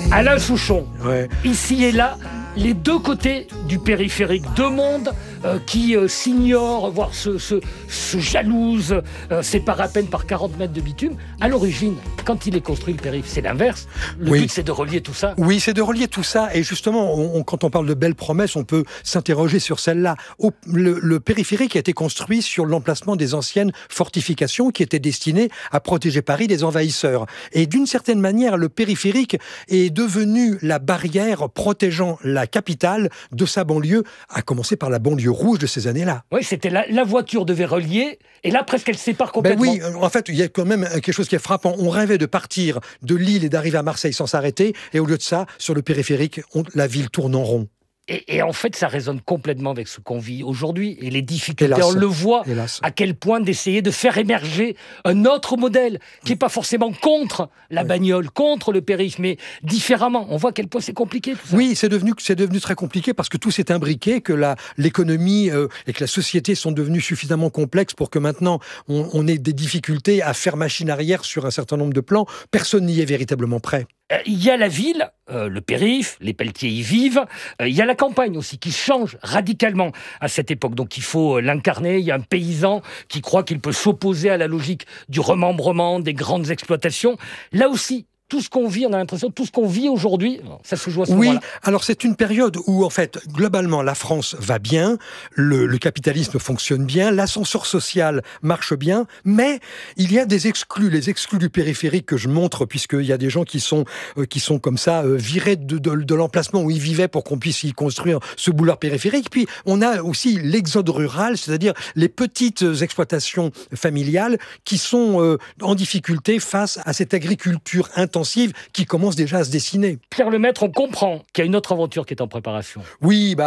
Alain Souchon, Ouais. ici et là, les deux côtés du périphérique, deux mondes qui s'ignorent, voire se jalousent, séparent à peine par 40 mètres de bitume. À l'origine, quand il est construit le périph', c'est l'inverse. Le but, c'est de relier tout ça. Oui, c'est de relier tout ça. Et justement, quand on parle de belles promesses, on peut s'interroger sur celle-là. Le périphérique a été construit sur l'emplacement des anciennes fortifications qui étaient destinées à protéger Paris des envahisseurs. Et d'une certaine manière, le périphérique est devenu la barrière protégeant la capitale de sa banlieue, à commencer par la banlieue rouge de ces années-là. Oui, c'était la voiture devait relier, et là, presque, elle sépare complètement. Ben oui, en fait, il y a quand même quelque chose qui est frappant. On rêvait de partir de Lille et d'arriver à Marseille sans s'arrêter, et au lieu de ça, sur le périphérique, la ville tourne en rond. Et en fait, ça résonne complètement avec ce qu'on vit aujourd'hui. Et les difficultés, Hélas. on le voit, Hélas. à quel point d'essayer de faire émerger un autre modèle qui n'est pas forcément contre la bagnole, contre le périph', mais différemment. On voit à quel point c'est compliqué tout ça. Oui, c'est devenu très compliqué parce que tout s'est imbriqué, que l'économie et que la société sont devenus suffisamment complexes pour que maintenant on ait des difficultés à faire machine arrière sur un certain nombre de plans. Personne n'y est véritablement prêt. Il y a la ville, le périph', les Pelletiers y vivent. Il y a la campagne aussi qui change radicalement à cette époque. Donc il faut l'incarner. Il y a un paysan qui croit qu'il peut s'opposer à la logique du remembrement, des grandes exploitations. Là aussi, tout ce qu'on vit, on a l'impression, tout ce qu'on vit aujourd'hui, ça se joue à ce moment-là. Oui, alors c'est une période où, en fait, globalement, la France va bien, le capitalisme fonctionne bien, l'ascenseur social marche bien, mais il y a des exclus, les exclus du périphérique que je montre, puisqu'il y a des gens qui sont comme ça, virés de l'emplacement où ils vivaient pour qu'on puisse y construire ce boulevard périphérique. Puis, on a aussi l'exode rural, c'est-à-dire les petites exploitations familiales qui sont en difficulté face à cette agriculture intensive qui commence déjà à se dessiner. Pierre Lemaître, on comprend qu'il y a une autre aventure qui est en préparation. Oui,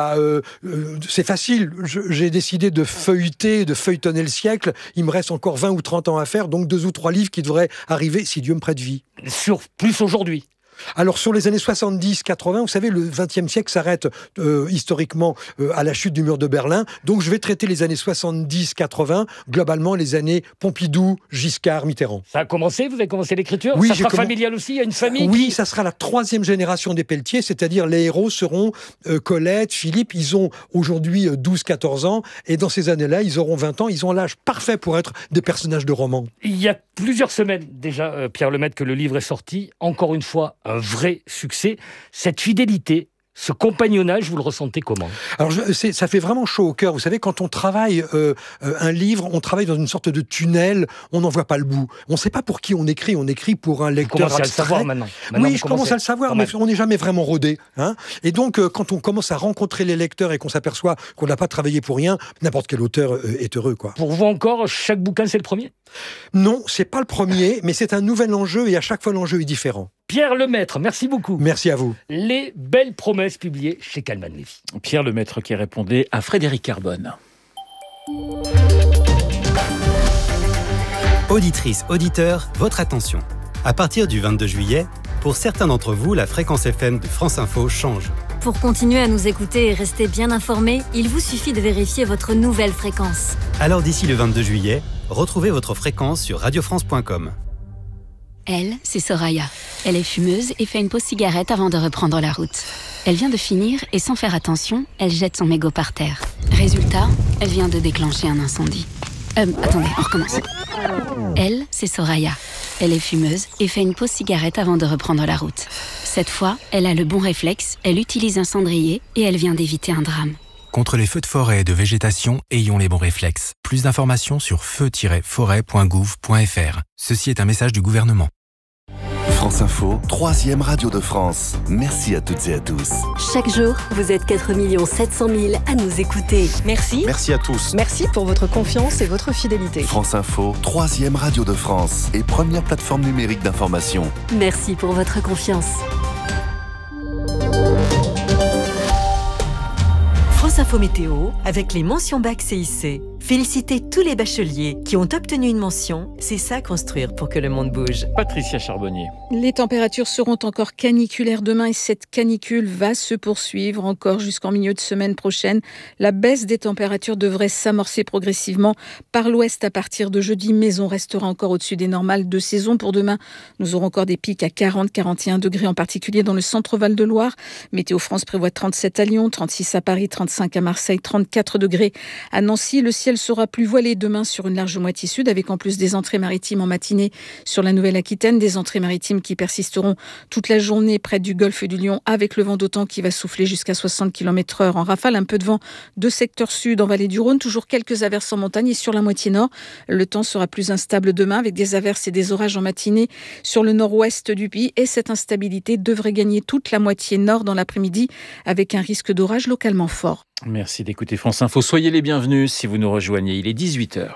c'est facile. J'ai décidé de feuilletonner le siècle. Il me reste encore 20 ou 30 ans à faire, donc 2 ou 3 livres qui devraient arriver, si Dieu me prête vie. Sur plus aujourd'hui. Alors, sur les années 70-80, vous savez, le XXe siècle s'arrête historiquement à la chute du mur de Berlin. Donc, je vais traiter les années 70-80, globalement les années Pompidou, Giscard, Mitterrand. Ça a commencé? Vous avez commencé l'écriture? Oui, ça sera familial aussi? Il y a une famille Oui, ça sera la 3e génération des Pelletiers, c'est-à-dire les héros seront Colette, Philippe. Ils ont aujourd'hui 12-14 ans, et dans ces années-là, ils auront 20 ans. Ils ont l'âge parfait pour être des personnages de romans. Il y a plusieurs semaines déjà, Pierre Lemaître, que le livre est sorti. Encore une fois, un vrai succès. Cette fidélité, ce compagnonnage, vous le ressentez comment? Alors, ça fait vraiment chaud au cœur. Vous savez, quand on travaille un livre, on travaille dans une sorte de tunnel, on n'en voit pas le bout. On ne sait pas pour qui on écrit pour un lecteur abstrait. Vous commencez à le savoir maintenant. Oui, je commence à le savoir, mais on n'est jamais vraiment rodé. Hein, et donc, quand on commence à rencontrer les lecteurs et qu'on s'aperçoit qu'on n'a pas travaillé pour rien, n'importe quel auteur est heureux, quoi. Pour vous encore, chaque bouquin, c'est le premier? Non, c'est pas le premier, mais c'est un nouvel enjeu et à chaque fois, l'enjeu est différent. Pierre Lemaître, merci beaucoup. Merci à vous. Les belles promesses publiées chez Calman Lévy. Pierre Lemaître qui répondait à Frédéric Carbone. Auditrices, auditeurs, votre attention. À partir du 22 juillet, pour certains d'entre vous, la fréquence FM de France Info change. Pour continuer à nous écouter et rester bien informés, il vous suffit de vérifier votre nouvelle fréquence. Alors d'ici le 22 juillet, retrouvez votre fréquence sur radiofrance.com. Elle, c'est Soraya. Elle est fumeuse et fait une pause cigarette avant de reprendre la route. Elle vient de finir et sans faire attention, elle jette son mégot par terre. Résultat, elle vient de déclencher un incendie. Attendez, on recommence. Elle, c'est Soraya. Elle est fumeuse et fait une pause cigarette avant de reprendre la route. Cette fois, elle a le bon réflexe, elle utilise un cendrier et elle vient d'éviter un drame. Contre les feux de forêt et de végétation, ayons les bons réflexes. Plus d'informations sur feu-forêt.gouv.fr. Ceci est un message du gouvernement. France Info, 3e radio de France. Merci à toutes et à tous. Chaque jour, vous êtes 4 700 000 à nous écouter. Merci. Merci à tous. Merci pour votre confiance et votre fidélité. France Info, 3e radio de France et première plateforme numérique d'information. Merci pour votre confiance. France Info Météo, avec les mentions bac CIC. Félicitez tous les bacheliers qui ont obtenu une mention. C'est ça construire pour que le monde bouge. Patricia Charbonnier. Les températures seront encore caniculaires demain et cette canicule va se poursuivre encore jusqu'en milieu de semaine prochaine. La baisse des températures devrait s'amorcer progressivement par l'ouest à partir de jeudi, mais on restera encore au-dessus des normales de saison. Pour demain, nous aurons encore des pics à 40-41 degrés, en particulier dans le centre Val-de-Loire. Météo France prévoit 37 à Lyon, 36 à Paris, 35 à Marseille, 34 degrés à Nancy. Le ciel sera plus voilé demain sur une large moitié sud, avec en plus des entrées maritimes en matinée sur la Nouvelle-Aquitaine, des entrées maritimes qui persisteront toute la journée près du golfe du Lion, avec le vent d'automne qui va souffler jusqu'à 60 km/h en rafale. Un peu de vent de secteur sud en vallée du Rhône, toujours quelques averses en montagne et sur la moitié nord. Le temps sera plus instable demain, avec des averses et des orages en matinée sur le nord-ouest du pays, et cette instabilité devrait gagner toute la moitié nord dans l'après-midi, avec un risque d'orage localement fort. Merci d'écouter France Info. Soyez les bienvenus si vous nous rejoignez. Il est 18h.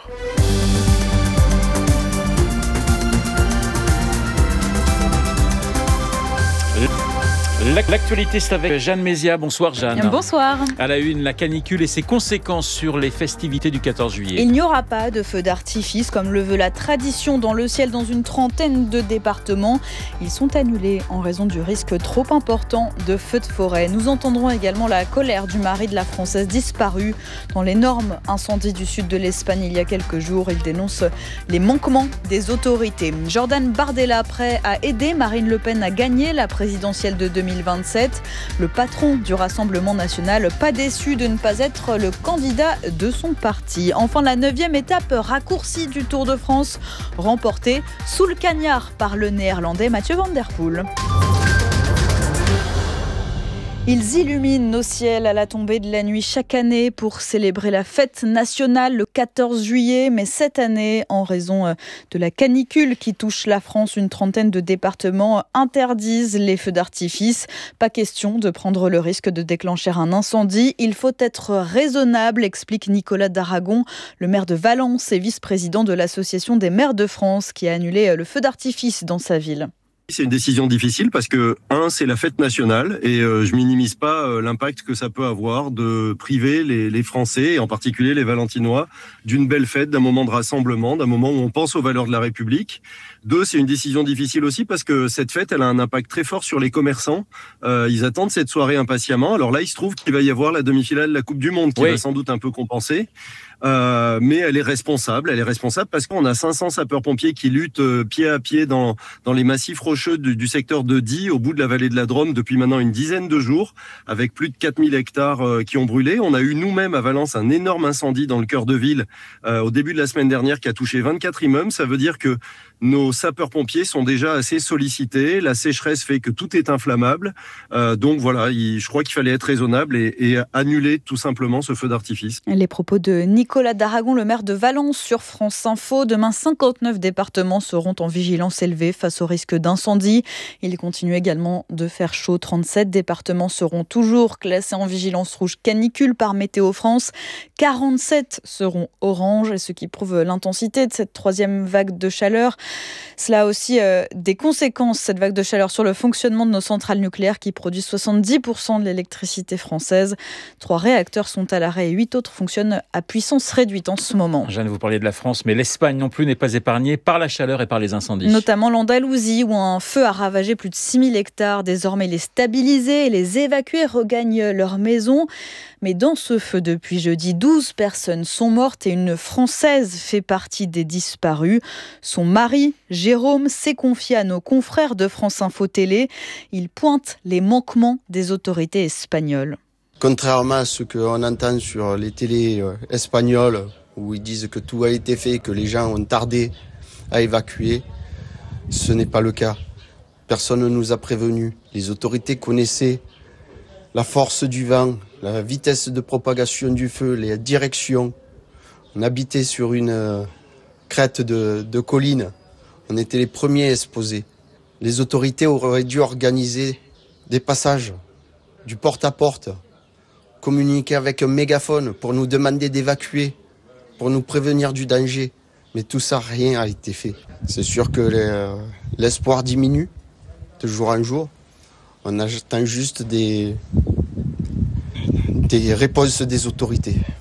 L'actualité, c'est avec Jeanne Mézia. Bonsoir Jeanne. Bonsoir. À la une, la canicule et ses conséquences sur les festivités du 14 juillet. Il n'y aura pas de feux d'artifice comme le veut la tradition dans le ciel dans une trentaine de départements. Ils sont annulés en raison du risque trop important de feux de forêt. Nous entendrons également la colère du mari de la Française disparue dans l'énorme incendie du sud de l'Espagne il y a quelques jours. Il dénonce les manquements des autorités. Jordan Bardella prêt à aider Marine Le Pen à gagner la présidentielle de 2027. Le patron du Rassemblement national, pas déçu de ne pas être le candidat de son parti. Enfin, la 9e étape raccourcie du Tour de France, remportée sous le cagnard par le néerlandais Mathieu van der Poel. Ils illuminent nos ciels à la tombée de la nuit chaque année pour célébrer la fête nationale le 14 juillet. Mais cette année, en raison de la canicule qui touche la France, une trentaine de départements interdisent les feux d'artifice. Pas question de prendre le risque de déclencher un incendie. Il faut être raisonnable, explique Nicolas Daragon, le maire de Valence et vice-président de l'Association des maires de France, qui a annulé le feu d'artifice dans sa ville. C'est une décision difficile parce que, c'est la fête nationale et je minimise pas l'impact que ça peut avoir de priver les Français, et en particulier les Valentinois, d'une belle fête, d'un moment de rassemblement, d'un moment où on pense aux valeurs de la République. 2, c'est une décision difficile aussi parce que cette fête, elle a un impact très fort sur les commerçants. Ils attendent cette soirée impatiemment. Alors là, il se trouve qu'il va y avoir la demi-finale de la Coupe du Monde qui va sans doute un peu compenser. Mais elle est responsable. Elle est responsable parce qu'on a 500 sapeurs-pompiers qui luttent pied à pied dans les massifs rocheux du secteur de Die, au bout de la vallée de la Drôme, depuis maintenant une dizaine de jours, avec plus de 4000 hectares qui ont brûlé. On a eu nous-mêmes à Valence un énorme incendie dans le cœur de ville au début de la semaine dernière qui a touché 24 immeubles. Ça veut dire que nos sapeurs-pompiers sont déjà assez sollicités. La sécheresse fait que tout est inflammable. Donc voilà, je crois qu'il fallait être raisonnable et annuler tout simplement ce feu d'artifice. Les propos de Nicolas Daragon, le maire de Valence, sur France Info. Demain, 59 départements seront en vigilance élevée face au risque d'incendie. Il continue également de faire chaud. 37 départements seront toujours classés en vigilance rouge canicule par Météo France. 47 seront orange, ce qui prouve l'intensité de cette troisième vague de chaleur. Cela a aussi des conséquences, cette vague de chaleur, sur le fonctionnement de nos centrales nucléaires qui produisent 70% de l'électricité française. 3 réacteurs sont à l'arrêt et 8 autres fonctionnent à puissance réduite en ce moment. Jeanne, vous parliez de la France, mais l'Espagne non plus n'est pas épargnée par la chaleur et par les incendies. Notamment l'Andalousie, où un feu a ravagé plus de 6000 hectares. Désormais, les stabilisés et les évacués regagnent leur maison. Mais dans ce feu, depuis jeudi, 12 personnes sont mortes et une Française fait partie des disparus. Son mari, Jérôme, s'est confié à nos confrères de France Info Télé. Il pointe les manquements des autorités espagnoles. Contrairement à ce qu'on entend sur les télés espagnoles, où ils disent que tout a été fait, que les gens ont tardé à évacuer, ce n'est pas le cas. Personne ne nous a prévenus. Les autorités connaissaient la force du vent, la vitesse de propagation du feu, les directions. On habitait sur une crête de colline. On était les premiers exposés. Les autorités auraient dû organiser des passages, du porte-à-porte, communiquer avec un mégaphone pour nous demander d'évacuer, pour nous prévenir du danger. Mais tout ça, rien n'a été fait. C'est sûr que l'espoir diminue de jour en jour. On attend juste des réponses des autorités.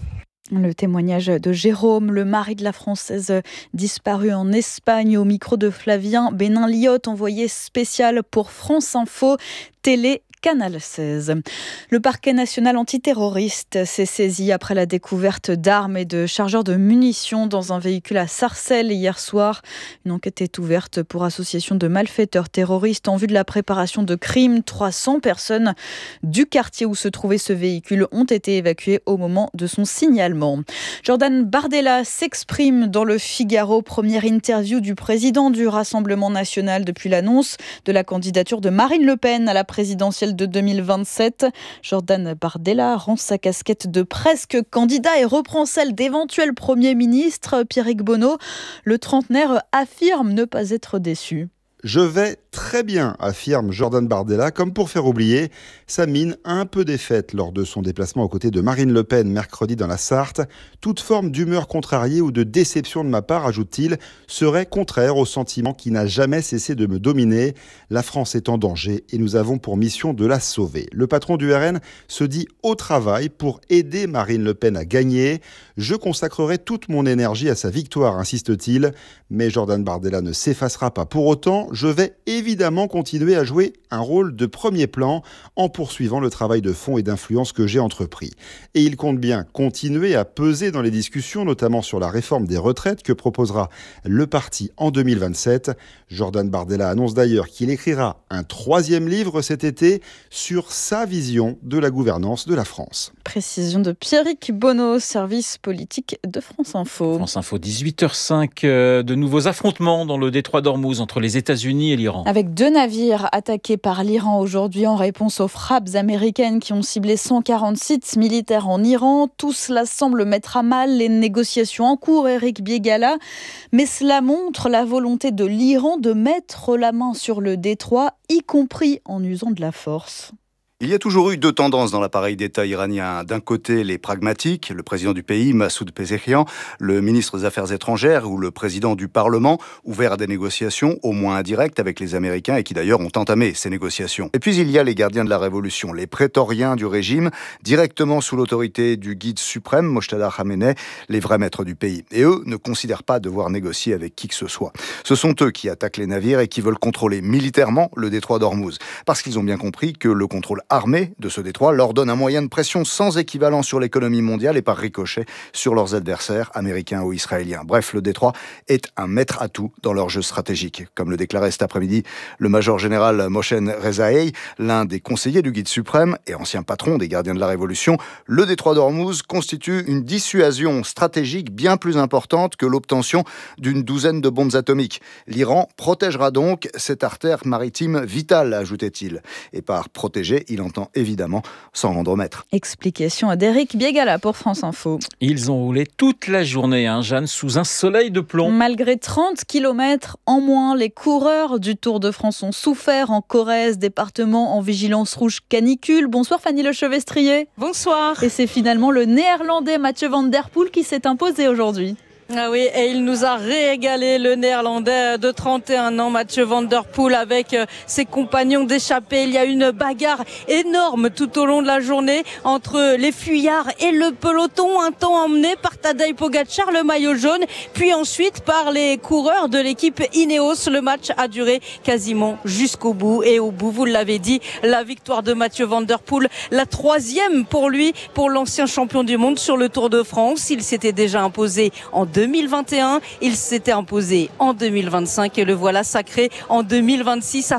Le témoignage de Jérôme, le mari de la Française disparue en Espagne, au micro de Flavien Bénin-Liotte, envoyé spécial pour France Info, Télé Canal 16. Le parquet national antiterroriste s'est saisi après la découverte d'armes et de chargeurs de munitions dans un véhicule à Sarcelles hier soir. Une enquête est ouverte pour association de malfaiteurs terroristes en vue de la préparation de crimes. 300 personnes du quartier où se trouvait ce véhicule ont été évacuées au moment de son signalement. Jordan Bardella s'exprime dans le Figaro. Première interview du président du Rassemblement national depuis l'annonce de la candidature de Marine Le Pen à la présidentielle de 2027. Jordan Bardella rend sa casquette de presque candidat et reprend celle d'éventuel Premier ministre. Pierrick Bonneau, le trentenaire, affirme ne pas être déçu. Je vais très bien, affirme Jordan Bardella, comme pour faire oublier sa mine un peu défaite lors de son déplacement aux côtés de Marine Le Pen mercredi dans la Sarthe. Toute forme d'humeur contrariée ou de déception de ma part, ajoute-t-il, serait contraire au sentiment qui n'a jamais cessé de me dominer. La France est en danger et nous avons pour mission de la sauver. Le patron du RN se dit au travail pour aider Marine Le Pen à gagner. Je consacrerai toute mon énergie à sa victoire, insiste-t-il. Mais Jordan Bardella ne s'effacera pas pour autant. Je vais évidemment continuer à jouer un rôle de premier plan en poursuivant le travail de fond et d'influence que j'ai entrepris. Et il compte bien continuer à peser dans les discussions, notamment sur la réforme des retraites que proposera le parti en 2027. Jordan Bardella annonce d'ailleurs qu'il écrira un 3e livre cet été sur sa vision de la gouvernance de la France. Précision de Pierrick Bonneau, service politique de France Info. France Info, 18h05, de nouveaux affrontements dans le détroit d'Ormuz entre les États-Unis et l'Iran. Avec 2 navires attaqués par l'Iran aujourd'hui en réponse aux frappes américaines qui ont ciblé 140 sites militaires en Iran. Tout cela semble mettre à mal les négociations en cours, Éric Biégala. Mais cela montre la volonté de l'Iran de mettre la main sur le détroit, y compris en usant de la force. Il y a toujours eu 2 tendances dans l'appareil d'État iranien. D'un côté, les pragmatiques, le président du pays, Massoud Pezeshkian, le ministre des Affaires étrangères ou le président du Parlement, ouverts à des négociations, au moins indirectes, avec les Américains et qui d'ailleurs ont entamé ces négociations. Et puis il y a les gardiens de la révolution, les prétoriens du régime, directement sous l'autorité du guide suprême, Mojtada Khamenei, les vrais maîtres du pays. Et eux ne considèrent pas devoir négocier avec qui que ce soit. Ce sont eux qui attaquent les navires et qui veulent contrôler militairement le détroit d'Ormuz. Parce qu'ils ont bien compris que le contrôle armée de ce détroit leur donne un moyen de pression sans équivalent sur l'économie mondiale et par ricochet sur leurs adversaires américains ou israéliens. Bref, le détroit est un maître-atout dans leur jeu stratégique. Comme le déclarait cet après-midi le major général Moshen Rezaei, l'un des conseillers du guide suprême et ancien patron des gardiens de la révolution, le détroit d'Ormuz constitue une dissuasion stratégique bien plus importante que l'obtention d'une douzaine de bombes atomiques. L'Iran protégera donc cette artère maritime vitale, ajoutait-il. Et par protéger, il entend évidemment s'en rendre maître. Explication d'Éric Biégala pour France Info. Ils ont roulé toute la journée, Jeanne, sous un soleil de plomb. Malgré 30 km en moins, les coureurs du Tour de France ont souffert en Corrèze, département en vigilance rouge canicule. Bonsoir Fanny Lechevestrier. Bonsoir. Et c'est finalement le néerlandais Mathieu van der Poel qui s'est imposé aujourd'hui. Ah oui, et il nous a régalé, le néerlandais de 31 ans, Mathieu van der Poel, avec ses compagnons d'échappée. Il y a une bagarre énorme tout au long de la journée entre les fuyards et le peloton. Un temps emmené par Tadej Pogačar, le maillot jaune, puis ensuite par les coureurs de l'équipe Ineos. Le match a duré quasiment jusqu'au bout. Et au bout, vous l'avez dit, la victoire de Mathieu van der Poel, la 3e pour lui, pour l'ancien champion du monde sur le Tour de France. Il s'était déjà imposé en 2021, il s'était imposé en 2025 et le voilà sacré en 2026 à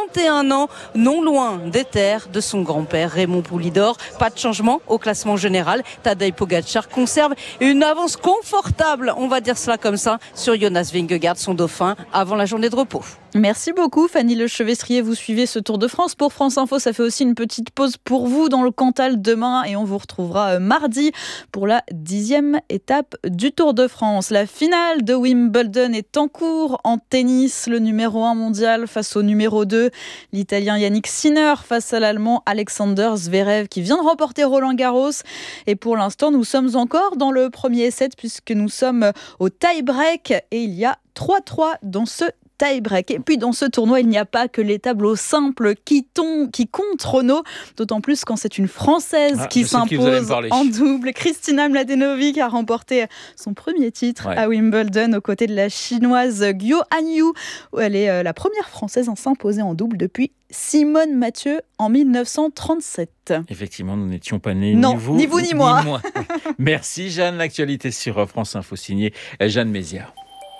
31 ans, non loin des terres de son grand-père Raymond Poulidor. Pas de changement au classement général. Tadej Pogačar conserve une avance confortable, on va dire cela comme ça, sur Jonas Vingegaard, son dauphin, avant la journée de repos. Merci beaucoup Fanny Lechevestrier, vous suivez ce Tour de France pour France Info, ça fait aussi une petite pause pour vous dans le Cantal demain et on vous retrouvera mardi pour la 10e étape du Tour de France. La finale de Wimbledon est en cours en tennis, le numéro 1 mondial face au numéro 2, l'Italien Yannick Sinner face à l'Allemand Alexander Zverev qui vient de remporter Roland-Garros et pour l'instant nous sommes encore dans le premier set puisque nous sommes au tie-break et il y a 3-3 dans ce tie-break. Et puis dans ce tournoi, il n'y a pas que les tableaux simples qui comptent, Renaud, d'autant plus quand c'est une Française qui s'impose en double. Kristina Mladenovic a remporté son premier titre à Wimbledon aux côtés de la chinoise Guo Hanyu. Elle est la première Française à s'imposer en double depuis Simone Mathieu en 1937. Effectivement, nous n'étions pas nés, ni vous ni moi. Merci Jeanne, l'actualité sur France Info signée Jeanne Mézières.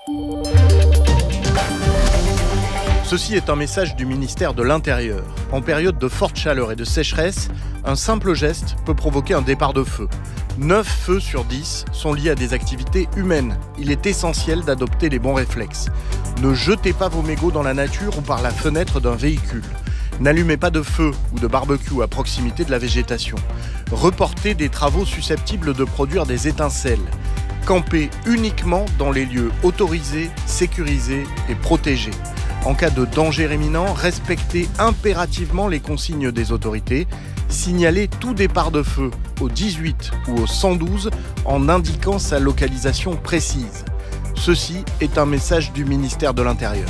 Ceci est un message du ministère de l'Intérieur. En période de forte chaleur et de sécheresse, un simple geste peut provoquer un départ de feu. 9 feux sur 10 sont liés à des activités humaines. Il est essentiel d'adopter les bons réflexes. Ne jetez pas vos mégots dans la nature ou par la fenêtre d'un véhicule. N'allumez pas de feu ou de barbecue à proximité de la végétation. Reportez des travaux susceptibles de produire des étincelles. Campez uniquement dans les lieux autorisés, sécurisés et protégés. En cas de danger imminent, respectez impérativement les consignes des autorités. Signalez tout départ de feu au 18 ou au 112 en indiquant sa localisation précise. Ceci est un message du ministère de l'Intérieur.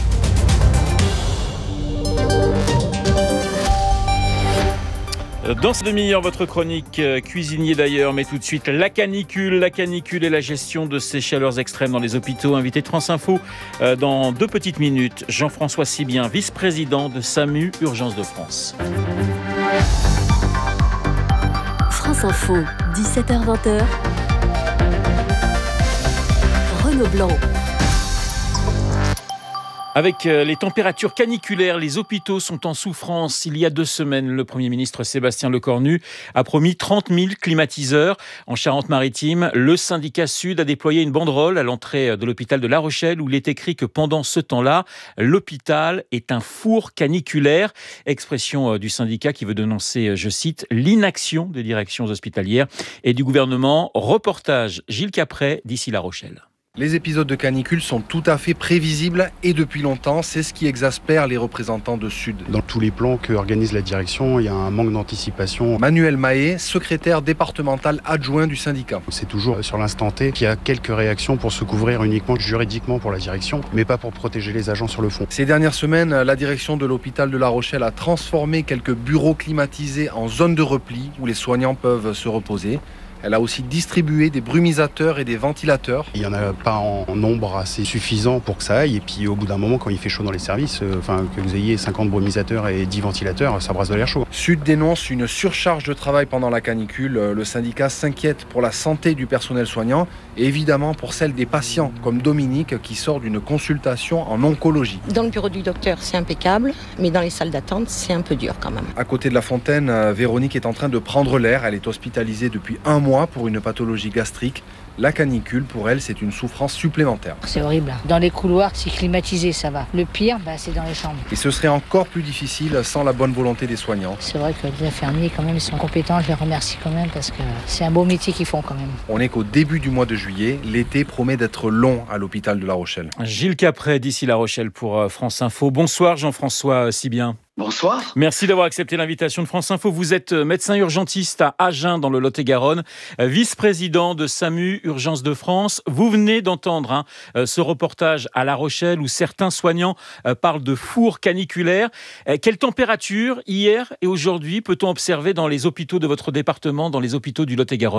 Dans cette demi-heure, votre chronique cuisinier d'ailleurs, mais tout de suite la canicule et la gestion de ces chaleurs extrêmes dans les hôpitaux. Invité de France Info dans 2 petites minutes, Jean-François Sibien, vice-président de SAMU Urgences de France. France Info, 17h-20h. Renaud Blanc. Avec les températures caniculaires, les hôpitaux sont en souffrance. Il y a 2 semaines, le Premier ministre Sébastien Lecornu a promis 30 000 climatiseurs. En Charente-Maritime, le syndicat Sud a déployé une banderole à l'entrée de l'hôpital de La Rochelle où il est écrit que pendant ce temps-là, l'hôpital est un four caniculaire. Expression du syndicat qui veut dénoncer, je cite, l'inaction des directions hospitalières et du gouvernement. Reportage Gilles Capret d'ici La Rochelle. Les épisodes de canicule sont tout à fait prévisibles et depuis longtemps, c'est ce qui exaspère les représentants de Sud. Dans tous les plans que organise la direction, il y a un manque d'anticipation. Manuel Mahé, secrétaire départemental adjoint du syndicat. C'est toujours sur l'instant T qu'il y a quelques réactions pour se couvrir uniquement juridiquement pour la direction, mais pas pour protéger les agents sur le fond. Ces dernières semaines, la direction de l'hôpital de La Rochelle a transformé quelques bureaux climatisés en zone de repli où les soignants peuvent se reposer. Elle a aussi distribué des brumisateurs et des ventilateurs. Il n'y en a pas en nombre assez suffisant pour que ça aille. Et puis au bout d'un moment, quand il fait chaud dans les services, que vous ayez 50 brumisateurs et 10 ventilateurs, ça brasse de l'air chaud. Sud dénonce une surcharge de travail pendant la canicule. Le syndicat s'inquiète pour la santé du personnel soignant et évidemment pour celle des patients, comme Dominique qui sort d'une consultation en oncologie. Dans le bureau du docteur, c'est impeccable, mais dans les salles d'attente, c'est un peu dur quand même. À côté de la fontaine, Véronique est en train de prendre l'air. Elle est hospitalisée depuis 1 mois pour une pathologie gastrique. La canicule, pour elle, c'est une souffrance supplémentaire. C'est horrible. Dans les couloirs, c'est climatisé, ça va. Le pire, c'est dans les chambres. Et ce serait encore plus difficile sans la bonne volonté des soignants. C'est vrai que les infirmiers, quand même, ils sont compétents. Je les remercie quand même parce que c'est un beau métier qu'ils font quand même. On n'est qu'au début du mois de juillet. L'été promet d'être long à l'hôpital de La Rochelle. Gilles Capret, d'ici La Rochelle pour France Info. Bonsoir Jean-François Sibien. Bonsoir. Merci d'avoir accepté l'invitation de France Info. Vous êtes médecin urgentiste à Agen dans le Lot-et-Garonne, vice-président de SAMU Urgences de France. Vous venez d'entendre ce reportage à La Rochelle où certains soignants parlent de four caniculaire. Quelle température hier et aujourd'hui peut-on observer dans les hôpitaux de votre département, dans les hôpitaux du Lot-et-Garonne ?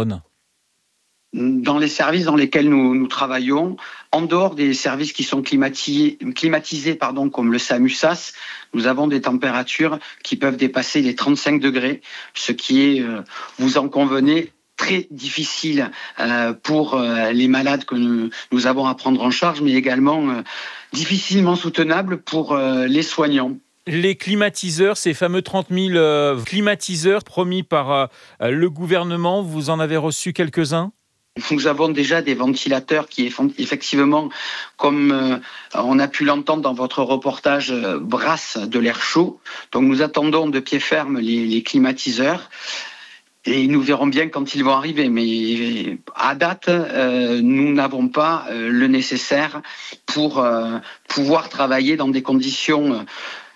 Dans les services dans lesquels nous travaillons, en dehors des services qui sont climatisés, comme le SAMU-SAS, nous avons des températures qui peuvent dépasser les 35 degrés, ce qui est, vous en convenez, très difficile pour les malades que nous avons à prendre en charge, mais également difficilement soutenable pour les soignants. Les climatiseurs, ces fameux 30 000 climatiseurs promis par le gouvernement, vous en avez reçu quelques-uns ? Nous avons déjà des ventilateurs qui, effectivement, comme on a pu l'entendre dans votre reportage, brassent de l'air chaud. Donc nous attendons de pied ferme les climatiseurs et nous verrons bien quand ils vont arriver. Mais à date, nous n'avons pas le nécessaire pour pouvoir travailler dans des conditions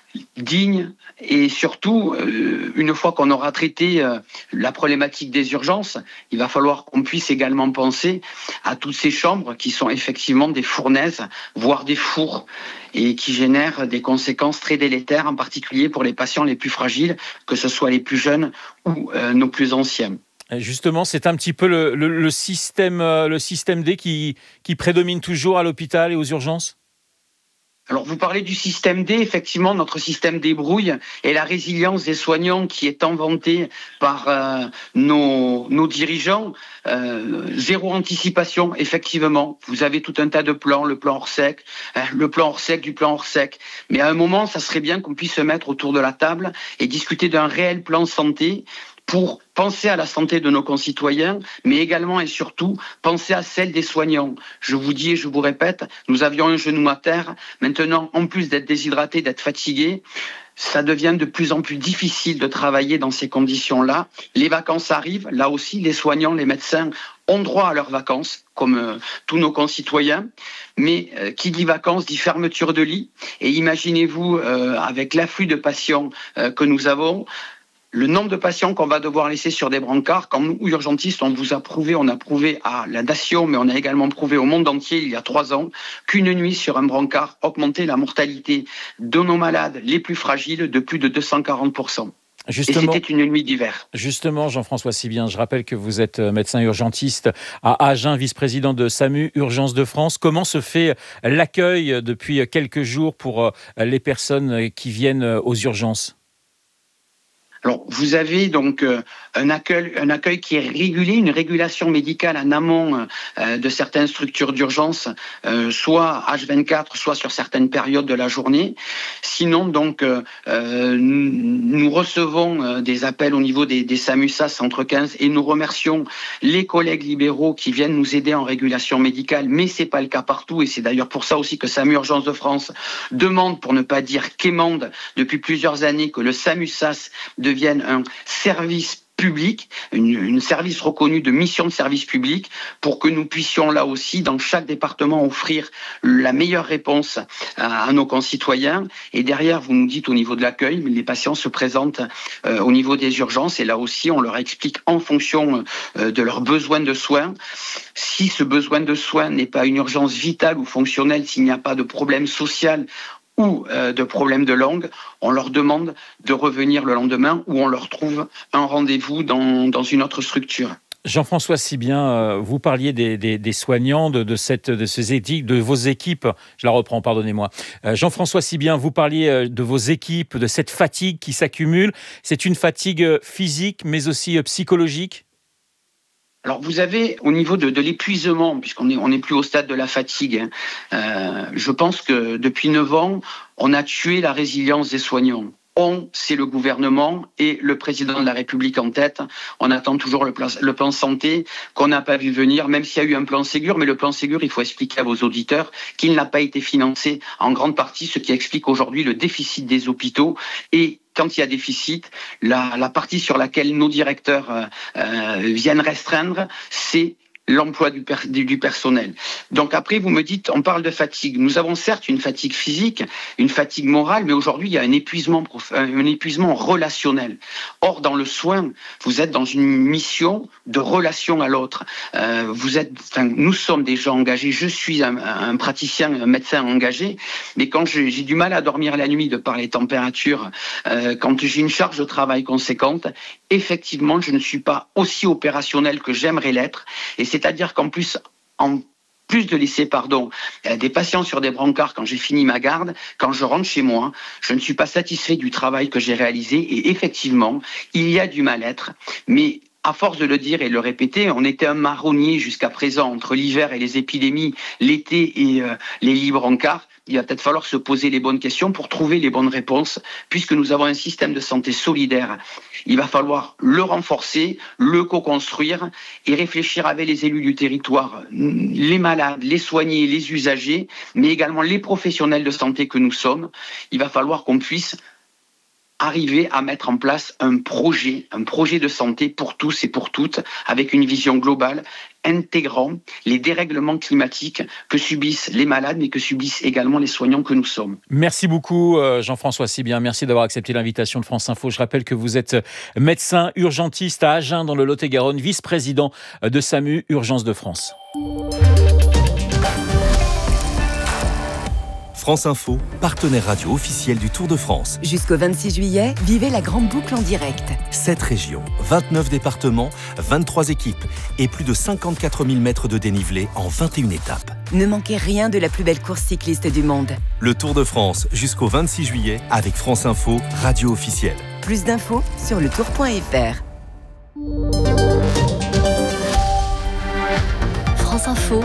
digne et surtout, une fois qu'on aura traité la problématique des urgences, il va falloir qu'on puisse également penser à toutes ces chambres qui sont effectivement des fournaises, voire des fours, et qui génèrent des conséquences très délétères, en particulier pour les patients les plus fragiles, que ce soit les plus jeunes ou nos plus anciens. Justement, c'est un petit peu le système D qui prédomine toujours à l'hôpital et aux urgences ? Alors, vous parlez du système D, effectivement, notre système débrouille et la résilience des soignants qui est inventée par nos dirigeants. Zéro anticipation, effectivement. Vous avez tout un tas de plans, le plan Orsec, le plan Orsec du plan Orsec. Mais à un moment, ça serait bien qu'on puisse se mettre autour de la table et discuter d'un réel plan santé pour penser à la santé de nos concitoyens, mais également et surtout penser à celle des soignants. Je vous dis et je vous répète, nous avions un genou à terre. Maintenant, en plus d'être déshydraté, d'être fatigué, ça devient de plus en plus difficile de travailler dans ces conditions-là. Les vacances arrivent, là aussi, les soignants, les médecins ont droit à leurs vacances, comme tous nos concitoyens. Mais qui dit vacances dit fermeture de lit. Et imaginez-vous, avec l'afflux de patients que nous avons, le nombre de patients qu'on va devoir laisser sur des brancards. Quand nous, urgentistes, on a prouvé à la nation, mais on a également prouvé au monde entier, il y a 3 ans, qu'une nuit sur un brancard augmentait la mortalité de nos malades les plus fragiles de plus de 240%. Justement, et c'était une nuit d'hiver. Justement, Jean-François Sibien, je rappelle que vous êtes médecin urgentiste à Agen, vice-président de SAMU Urgences de France. Comment se fait l'accueil depuis quelques jours pour les personnes qui viennent aux urgences ? Alors, vous avez donc un accueil qui est régulé, une régulation médicale en amont de certaines structures d'urgence, soit H24, soit sur certaines périodes de la journée. Sinon, donc, nous recevons des appels au niveau des SAMU-SAS entre 15 et nous remercions les collègues libéraux qui viennent nous aider en régulation médicale, mais c'est pas le cas partout et c'est d'ailleurs pour ça aussi que SAMU Urgences de France demande, pour ne pas dire quémande, depuis plusieurs années que le SAMU-SAS devienne un service public, une service reconnu de mission de service public, pour que nous puissions là aussi, dans chaque département, offrir la meilleure réponse à nos concitoyens. Et derrière, vous nous dites au niveau de l'accueil, les patients se présentent au niveau des urgences et là aussi, on leur explique en fonction de leurs besoins de soins. Si ce besoin de soins n'est pas une urgence vitale ou fonctionnelle, s'il n'y a pas de problème social ou de problèmes de langue, on leur demande de revenir le lendemain ou on leur trouve un rendez-vous dans une autre structure. Jean-François Sibien, vous parliez des soignants, de ces équipes, de vos équipes. Je la reprends, pardonnez-moi. Jean-François Sibien, vous parliez de vos équipes, de cette fatigue qui s'accumule. C'est une fatigue physique, mais aussi psychologique ? Alors vous avez au niveau de l'épuisement, puisqu'on n'est plus au stade de la fatigue, je pense que depuis 9 ans, on a tué la résilience des soignants. C'est le gouvernement et le président de la République en tête. On attend toujours le plan santé qu'on n'a pas vu venir, même s'il y a eu un plan Ségur. Mais le plan Ségur, il faut expliquer à vos auditeurs qu'il n'a pas été financé en grande partie, ce qui explique aujourd'hui le déficit des hôpitaux. Et quand il y a déficit, la partie sur laquelle nos directeurs viennent restreindre, c'est l'emploi du personnel. Donc après, vous me dites, on parle de fatigue. Nous avons certes une fatigue physique, une fatigue morale, mais aujourd'hui, il y a un épuisement relationnel. Or, dans le soin, vous êtes dans une mission de relation à l'autre. Nous sommes des gens engagés. Je suis un praticien, un médecin engagé, mais quand j'ai du mal à dormir la nuit de par les températures, quand j'ai une charge de travail conséquente, effectivement, je ne suis pas aussi opérationnel que j'aimerais l'être. Et c'est-à-dire qu'en plus de laisser des patients sur des brancards quand j'ai fini ma garde, quand je rentre chez moi, je ne suis pas satisfait du travail que j'ai réalisé. Et effectivement, il y a du mal-être, mais à force de le dire et de le répéter, on était un marronnier jusqu'à présent entre l'hiver et les épidémies, l'été et les lits brancards. Il va peut-être falloir se poser les bonnes questions pour trouver les bonnes réponses, puisque nous avons un système de santé solidaire. Il va falloir le renforcer, le co-construire et réfléchir avec les élus du territoire, les malades, les soignés, les usagers, mais également les professionnels de santé que nous sommes. Il va falloir qu'on puisse arriver à mettre en place un projet de santé pour tous et pour toutes, avec une vision globale, intégrant les dérèglements climatiques que subissent les malades, mais que subissent également les soignants que nous sommes. Merci beaucoup Jean-François Sibien, merci d'avoir accepté l'invitation de France Info. Je rappelle que vous êtes médecin urgentiste à Agen dans le Lot-et-Garonne, vice-président de SAMU Urgences de France. France Info, partenaire radio officiel du Tour de France. Jusqu'au 26 juillet, vivez la grande boucle en direct. 7 régions, 29 départements, 23 équipes et plus de 54 000 mètres de dénivelé en 21 étapes. Ne manquez rien de la plus belle course cycliste du monde. Le Tour de France jusqu'au 26 juillet avec France Info, radio officielle. Plus d'infos sur letour.fr. France Info,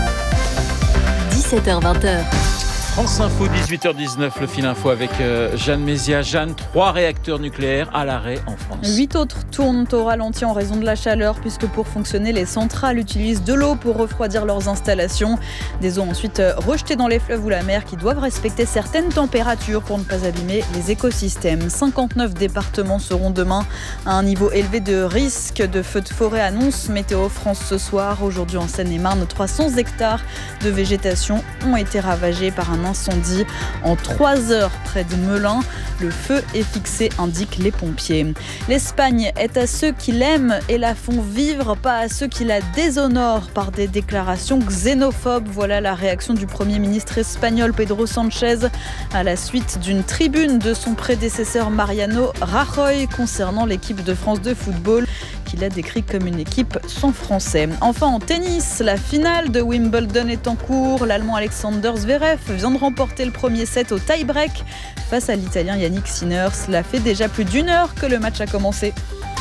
17h-20h. France Info, 18h19, le fil info avec Jeanne Mézia. Jeanne, 3 réacteurs nucléaires à l'arrêt en France. 8 autres tournent au ralenti en raison de la chaleur, puisque pour fonctionner, les centrales utilisent de l'eau pour refroidir leurs installations. Des eaux ensuite rejetées dans les fleuves ou la mer qui doivent respecter certaines températures pour ne pas abîmer les écosystèmes. 59 départements seront demain à un niveau élevé de risque de feux de forêt, annonce Météo France ce soir. Aujourd'hui en Seine-et-Marne, 300 hectares de végétation ont été ravagés par un incendie en 3 heures près de Melun. Le feu est fixé, indiquent les pompiers. L'Espagne est à ceux qui l'aiment et la font vivre, pas à ceux qui la déshonorent par des déclarations xénophobes. Voilà la réaction du Premier ministre espagnol Pedro Sánchez à la suite d'une tribune de son prédécesseur Mariano Rajoy concernant l'équipe de France de football, qu'il a décrit comme une équipe sans français. Enfin en tennis, la finale de Wimbledon est en cours. L'Allemand Alexander Zverev vient de remporter le premier set au tie-break face à l'Italien Yannick Sinner. Cela fait déjà plus d'1 heure que le match a commencé.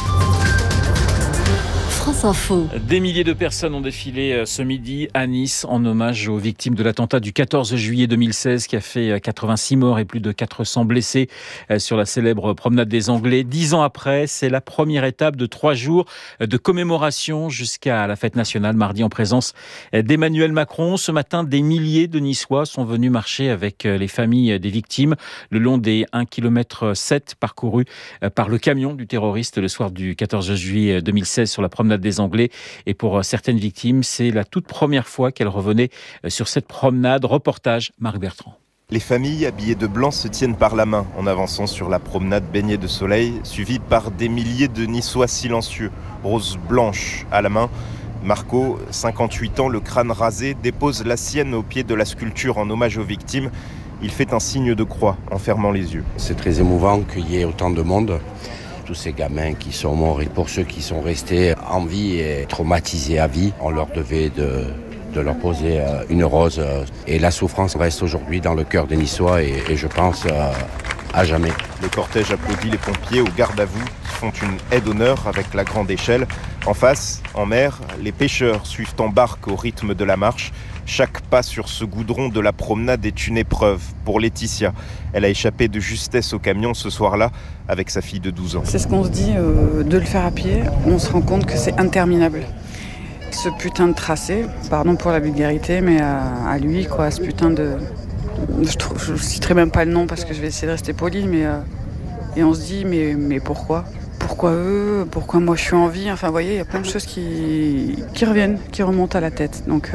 France Info. Des milliers de personnes ont défilé ce midi à Nice en hommage aux victimes de l'attentat du 14 juillet 2016 qui a fait 86 morts et plus de 400 blessés sur la célèbre promenade des Anglais. 10 ans après, c'est la première étape de 3 jours de commémoration jusqu'à la fête nationale mardi en présence d'Emmanuel Macron. Ce matin, des milliers de Niçois sont venus marcher avec les familles des victimes le long des 1,7 km parcourus par le camion du terroriste le soir du 14 juillet 2016 sur la promenade des Anglais. Et pour certaines victimes, c'est la toute première fois qu'elles revenaient sur cette promenade. Reportage Marc Bertrand. Les familles habillées de blanc se tiennent par la main en avançant sur la promenade baignée de soleil, suivie par des milliers de Niçois silencieux, rose blanche à la main. Marco, 58 ans, le crâne rasé, dépose la sienne au pied de la sculpture en hommage aux victimes. Il fait un signe de croix en fermant les yeux. C'est très émouvant qu'il y ait autant de monde. Tous ces gamins qui sont morts et pour ceux qui sont restés en vie et traumatisés à vie, on leur devait de leur poser une rose. Et la souffrance reste aujourd'hui dans le cœur des Niçois et je pense à jamais. Le cortège applaudit les pompiers au garde à vous qui font une aide d'honneur avec la grande échelle. En face, en mer, les pêcheurs suivent en barque au rythme de la marche. Chaque pas sur ce goudron de la promenade est une épreuve pour Laetitia. Elle a échappé de justesse au camion ce soir-là avec sa fille de 12 ans. C'est ce qu'on se dit, de le faire à pied. On se rend compte que c'est interminable. Ce putain de tracé, pardon pour la vulgarité, mais à lui, quoi, ce putain de... Je ne citerai même pas le nom parce que je vais essayer de rester poli, mais... Et on se dit, mais pourquoi ? Pourquoi eux ? Pourquoi moi je suis en vie ? Enfin, vous voyez, il y a plein de choses qui reviennent, qui remontent à la tête. Donc,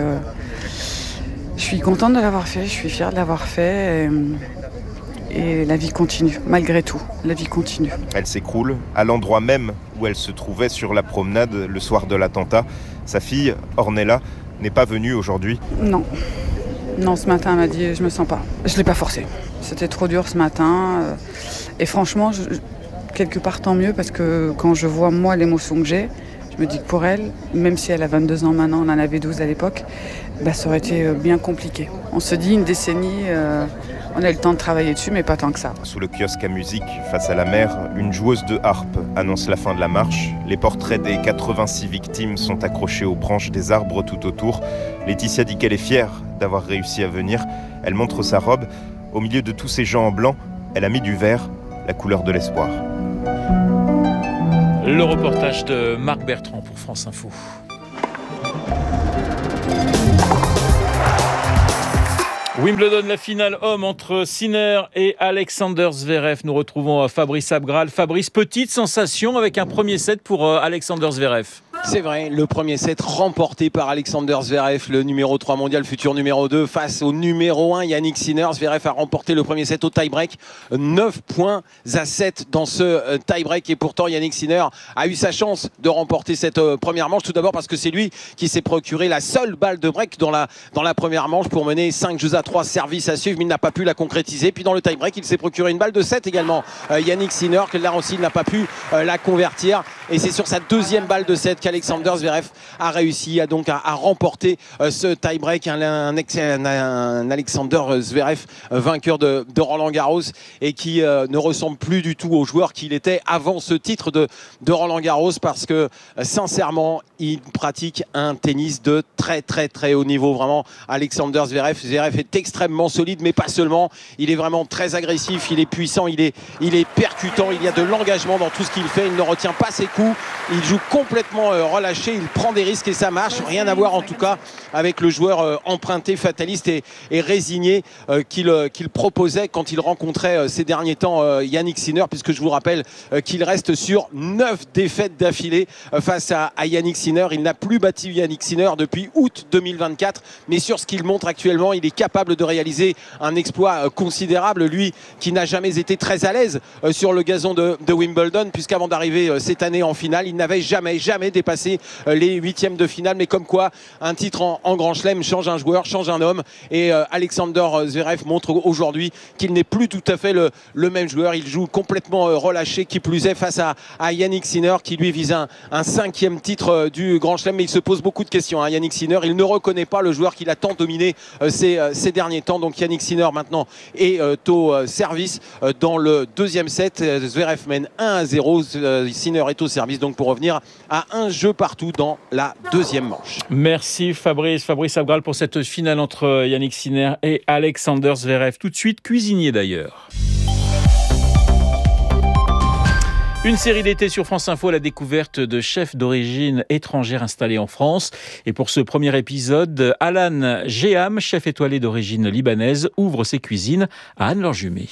je suis contente de l'avoir fait, je suis fière de l'avoir fait. Et la vie continue, malgré tout. La vie continue. Elle s'écroule à l'endroit même où elle se trouvait sur la promenade le soir de l'attentat. Sa fille, Ornella, n'est pas venue aujourd'hui. Non, ce matin, elle m'a dit, je me sens pas. Je l'ai pas forcé. C'était trop dur ce matin. Et franchement, quelque part tant mieux, parce que quand je vois moi l'émotion que j'ai, je me dis que pour elle, même si elle a 22 ans maintenant, on en avait 12 à l'époque, ça aurait été bien compliqué. On se dit une décennie, on a eu le temps de travailler dessus, mais pas tant que ça. Sous le kiosque à musique, face à la mer, une joueuse de harpe annonce la fin de la marche. Les portraits des 86 victimes sont accrochés aux branches des arbres tout autour. Laetitia dit qu'elle est fière d'avoir réussi à venir. Elle montre sa robe. Au milieu de tous ces gens en blanc, elle a mis du vert, la couleur de l'espoir. Le reportage de Marc Bertrand pour France Info. Wimbledon, la finale homme entre Sinner et Alexander Zverev. Nous retrouvons Fabrice Abgral. Fabrice, petite sensation avec un premier set pour Alexander Zverev. C'est vrai, le premier set remporté par Alexander Zverev, le numéro 3 mondial, futur numéro 2, face au numéro 1 Yannick Sinner. Zverev a remporté le premier set au tie-break, 9-7 dans ce tie-break. Et pourtant, Yannick Sinner a eu sa chance de remporter cette première manche. Tout d'abord parce que c'est lui qui s'est procuré la seule balle de break dans la première manche pour mener 5-3 services à suivre, mais il n'a pas pu la concrétiser. Puis dans le tie-break, il s'est procuré une balle de 7 également. Yannick Sinner, que là aussi, il n'a pas pu la convertir. Et c'est sur sa deuxième balle de 7 qu'Alexander Zverev a réussi à remporter ce tie-break. Un Alexander Zverev vainqueur de Roland Garros et qui ne ressemble plus du tout au joueur qu'il était avant ce titre de Roland Garros, parce que sincèrement, il pratique un tennis de très très très haut niveau. Vraiment, Alexander Zverev est extrêmement solide, mais pas seulement. Il est vraiment très agressif, il est puissant, il est percutant, il y a de l'engagement dans tout ce qu'il fait. Il ne retient pas ses coups, il joue complètement relâché, il prend des risques et ça marche. Rien à voir en tout cas avec le joueur emprunté, fataliste et résigné qu'il proposait quand il rencontrait ces derniers temps Yannick Sinner, puisque je vous rappelle qu'il reste sur 9 défaites d'affilée face à Yannick Sinner. Il n'a plus battu Yannick Sinner depuis août 2024, mais sur ce qu'il montre actuellement, il est capable de réaliser un exploit considérable, lui qui n'a jamais été très à l'aise sur le gazon de Wimbledon, puisqu'avant d'arriver cette année en finale, il n'avait jamais dépassé les huitièmes de finale. Mais comme quoi, un titre en Grand Chelem change un joueur, change un homme, et Alexander Zverev montre aujourd'hui qu'il n'est plus tout à fait le même joueur. Il joue complètement relâché, qui plus est face à Yannick Sinner, qui lui vise un 5e titre du Grand Chelem. Mais il se pose beaucoup de questions, Yannick Sinner. Il ne reconnaît pas le joueur qu'il a tant dominé ces derniers temps. Donc Yannick Sinner maintenant est au service dans le deuxième set. Zverev mène 1-0. Sinner est au service donc pour revenir à un jeu partout dans la deuxième manche. Merci Fabrice Abgral pour cette finale entre Yannick Sinner et Alexander Zverev. Tout de suite, cuisinier d'ailleurs. Une série d'été sur France Info à la découverte de chefs d'origine étrangère installés en France. Et pour ce premier épisode, Alan Jeham, chef étoilé d'origine libanaise, ouvre ses cuisines à Anne-Laure Jumet.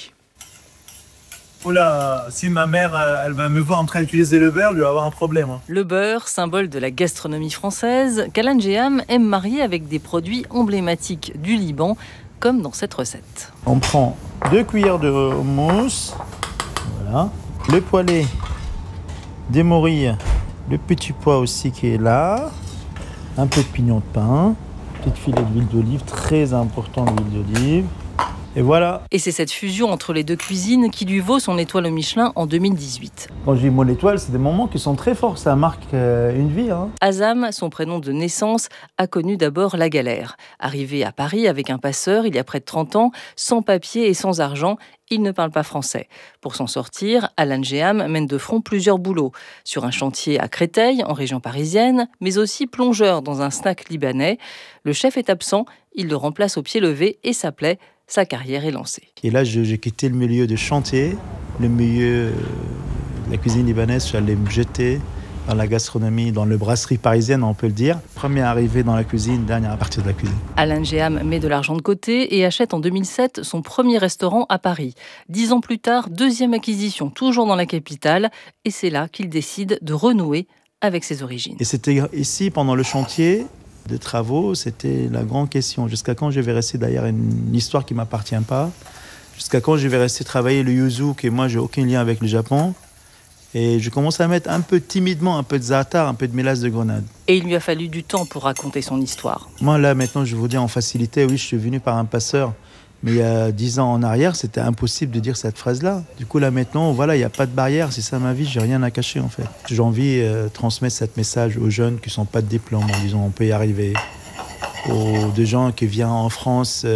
Oula, si ma mère elle va me voir en train d'utiliser le beurre, je vais avoir un problème. Le beurre, symbole de la gastronomie française, qu'Alan Jeham aime marier avec des produits emblématiques du Liban, comme dans cette recette. On prend 2 cuillères de mousse, voilà, le poêlé des morilles, le petit pois aussi qui est là, un peu de pignon de pain, petit filet d'huile d'olive, très important l'huile d'olive. Et voilà. Et c'est cette fusion entre les deux cuisines qui lui vaut son étoile au Michelin en 2018. Quand je dis mon étoile, c'est des moments qui sont très forts, ça marque une vie. Azam, son prénom de naissance, a connu d'abord la galère. Arrivé à Paris avec un passeur il y a près de 30 ans, sans papier et sans argent, il ne parle pas français. Pour s'en sortir, Alan Jeham mène de front plusieurs boulots. Sur un chantier à Créteil, en région parisienne, mais aussi plongeur dans un snack libanais. Le chef est absent, il le remplace au pied levé et ça plaît. Sa carrière est lancée. Et là, j'ai quitté le milieu de chantier, le milieu de la cuisine libanaise. Je suis allé me jeter dans la gastronomie, dans la brasserie parisienne, on peut le dire. Premier arrivé dans la cuisine, dernier à partir de la cuisine. Alan Jeham met de l'argent de côté et achète en 2007 son premier restaurant à Paris. 10 ans plus tard, deuxième acquisition, toujours dans la capitale. Et c'est là qu'il décide de renouer avec ses origines. Et c'était ici, pendant le chantier de travaux, c'était la grande question. Jusqu'à quand je vais rester derrière une histoire qui ne m'appartient pas? Jusqu'à quand je vais rester travailler le yuzu, que moi, je n'ai aucun lien avec le Japon? Et je commence à mettre un peu timidement, un peu de za'atar, un peu de mélasse de grenade. Et il lui a fallu du temps pour raconter son histoire. Moi, là, maintenant, je vous dis en facilité, oui, je suis venu par un passeur. Mais il y a 10 ans en arrière, c'était impossible de dire cette phrase-là. Du coup, là, maintenant, voilà, il n'y a pas de barrière. C'est ça ma vie, j'ai rien à cacher, en fait. J'ai envie de transmettre ce message aux jeunes qui ne sont pas de diplôme, en disant on peut y arriver. Aux des gens qui viennent en France,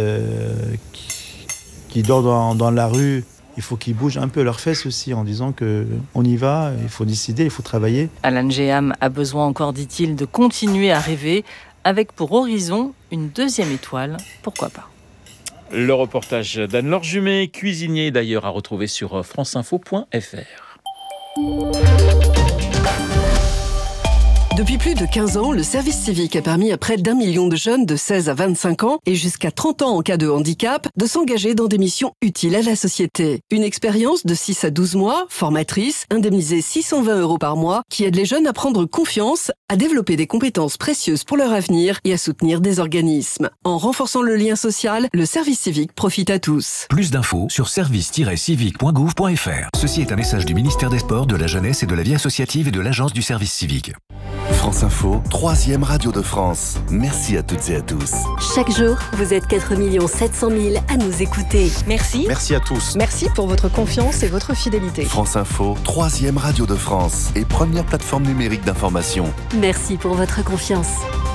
qui dorment dans la rue. Il faut qu'ils bougent un peu leurs fesses aussi, en disant qu'on y va, il faut décider, il faut travailler. Alan Jeham a besoin encore, dit-il, de continuer à rêver, avec pour horizon une deuxième étoile, pourquoi pas. Le reportage d'Anne-Laure Jumet, cuisinier d'ailleurs à retrouver sur franceinfo.fr. Depuis plus de 15 ans, le service civique a permis à près d'1 million de jeunes de 16 à 25 ans et jusqu'à 30 ans en cas de handicap de s'engager dans des missions utiles à la société. Une expérience de 6 à 12 mois, formatrice, indemnisée 620 € par mois, qui aide les jeunes à prendre confiance, à développer des compétences précieuses pour leur avenir et à soutenir des organismes. En renforçant le lien social, le service civique profite à tous. Plus d'infos sur service-civique.gouv.fr. Ceci est un message du ministère des Sports, de la Jeunesse et de la Vie associative et de l'Agence du service civique. France Info, 3e radio de France. Merci à toutes et à tous. Chaque jour, vous êtes 4 700 000 à nous écouter. Merci. Merci à tous. Merci pour votre confiance et votre fidélité. France Info, 3e radio de France et première plateforme numérique d'information. Merci pour votre confiance.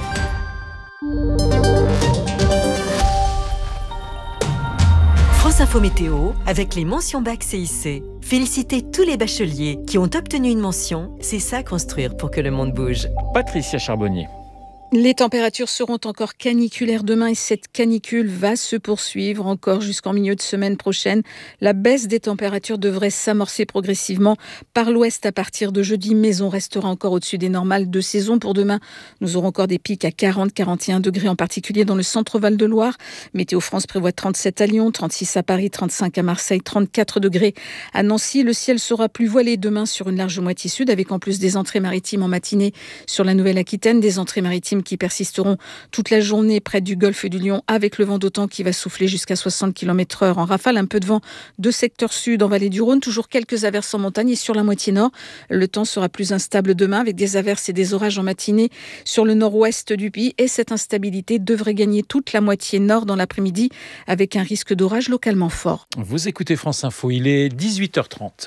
France Info Météo avec les mentions bac CIC. Félicitez tous les bacheliers qui ont obtenu une mention. C'est ça construire pour que le monde bouge. Patricia Charbonnier. Les températures seront encore caniculaires demain et cette canicule va se poursuivre encore jusqu'en milieu de semaine prochaine. La baisse des températures devrait s'amorcer progressivement par l'ouest à partir de jeudi, mais on restera encore au-dessus des normales de saison. Pour demain, nous aurons encore des pics à 40-41 degrés, en particulier dans le centre Val-de-Loire. Météo France prévoit 37 à Lyon, 36 à Paris, 35 à Marseille, 34 degrés à Nancy. Le ciel sera plus voilé demain sur une large moitié sud, avec en plus des entrées maritimes en matinée sur la Nouvelle-Aquitaine, des entrées maritimes qui persisteront toute la journée près du golfe du Lion, avec le vent d'OTAN qui va souffler jusqu'à 60 km/h en rafale. Un peu de vent de secteur sud en vallée du Rhône, toujours quelques averses en montagne et sur la moitié nord. Le temps sera plus instable demain, avec des averses et des orages en matinée sur le nord-ouest du pays, et cette instabilité devrait gagner toute la moitié nord dans l'après-midi, avec un risque d'orage localement fort. Vous écoutez France Info, il est 18h30.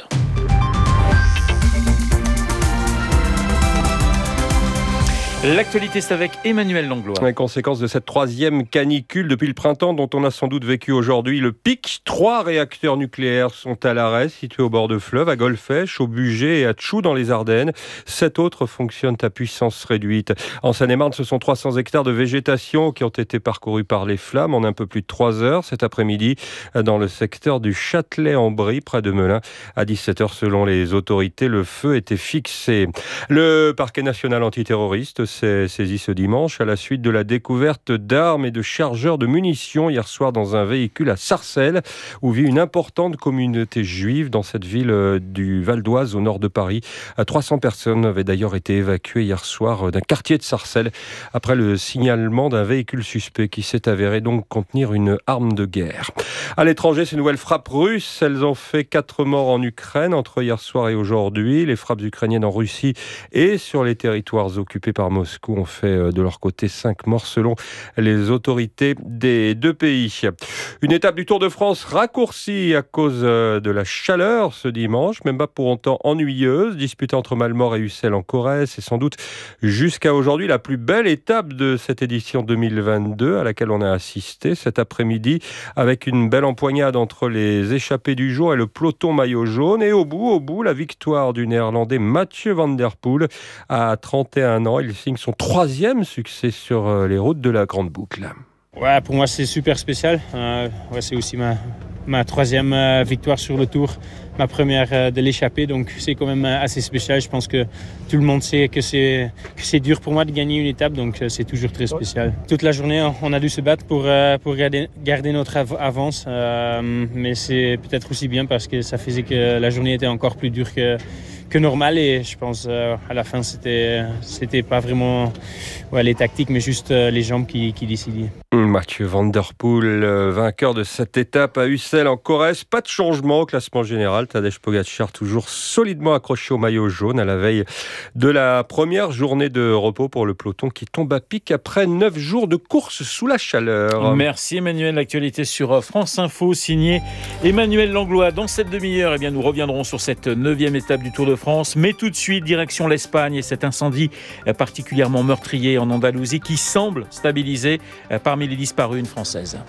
L'actualité, c'est avec Emmanuel Langlois. Les conséquences de cette 3e canicule depuis le printemps, dont on a sans doute vécu aujourd'hui le pic. 3 réacteurs nucléaires sont à l'arrêt, situés au bord de fleuve, à Golfech, au Bugey et à Tchou dans les Ardennes. 7 autres fonctionnent à puissance réduite. En Seine-et-Marne, ce sont 300 hectares de végétation qui ont été parcourus par les flammes en un peu plus de 3 heures cet après-midi dans le secteur du Châtelet-en-Brie, près de Melun. À 17h, selon les autorités, le feu était fixé. Le parquet national antiterroriste s'est saisi ce dimanche à la suite de la découverte d'armes et de chargeurs de munitions hier soir dans un véhicule à Sarcelles, où vit une importante communauté juive dans cette ville du Val d'Oise au nord de Paris. 300 personnes avaient d'ailleurs été évacuées hier soir d'un quartier de Sarcelles après le signalement d'un véhicule suspect qui s'est avéré donc contenir une arme de guerre. À l'étranger, ces nouvelles frappes russes, elles ont fait 4 morts en Ukraine entre hier soir et aujourd'hui. Les frappes ukrainiennes en Russie et sur les territoires occupés par Moscou ont fait de leur côté 5 morts selon les autorités des deux pays. Une étape du Tour de France raccourcie à cause de la chaleur ce dimanche, même pas pour autant ennuyeuse, disputée entre Malmort et Ussel en Corrèze. C'est sans doute jusqu'à aujourd'hui la plus belle étape de cette édition 2022 à laquelle on a assisté cet après-midi, avec une belle empoignade entre les échappés du jour et le peloton maillot jaune. Et au bout, la victoire du Néerlandais Mathieu van der Poel à 31 ans. Il signe son 3e succès sur les routes de la Grande Boucle. Ouais, pour moi c'est super spécial. C'est aussi ma 3e victoire sur le Tour, ma première de l'échappée, donc c'est quand même assez spécial. Je pense que tout le monde sait que c'est dur pour moi de gagner une étape, donc c'est toujours très spécial. Toute la journée, on a dû se battre pour garder notre avance, mais c'est peut-être aussi bien parce que ça faisait que la journée était encore plus dure que normal, et je pense à la fin c'était pas vraiment les tactiques mais juste les jambes qui décidaient. Mathieu van der Poel, vainqueur de cette étape à Ussel en Corrèze. Pas de changement au classement général. Tadej Pogačar toujours solidement accroché au maillot jaune à la veille de la première journée de repos pour le peloton qui tombe à pic après 9 jours de course sous la chaleur. Merci Emmanuel. L'actualité sur France Info, signé Emmanuel Langlois. Dans cette demi-heure, nous reviendrons sur cette 9e étape du Tour de France. Mais tout de suite, direction l'Espagne et cet incendie particulièrement meurtrier en Andalousie qui semble stabilisé parmi les disparus, une Française.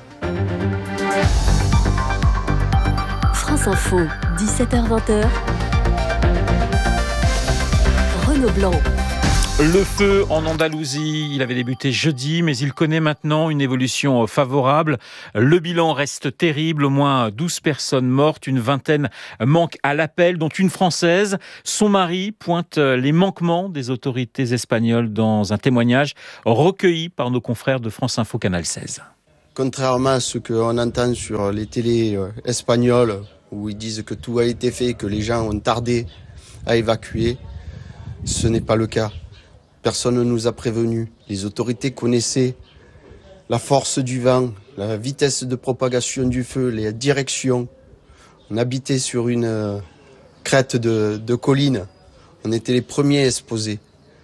France Info, 17h-20h. Renaud Blanc. Le feu en Andalousie, il avait débuté jeudi, mais il connaît maintenant une évolution favorable. Le bilan reste terrible, au moins 12 personnes mortes, une vingtaine manquent à l'appel, dont une Française. Son mari pointe les manquements des autorités espagnoles dans un témoignage recueilli par nos confrères de France Info Canal 16. Contrairement à ce qu'on entend sur les télés espagnoles, où ils disent que tout a été fait, que les gens ont tardé à évacuer, ce n'est pas le cas. Personne ne nous a prévenus. Les autorités connaissaient la force du vent, la vitesse de propagation du feu, les directions. On habitait sur une crête de colline. On était les premiers exposés.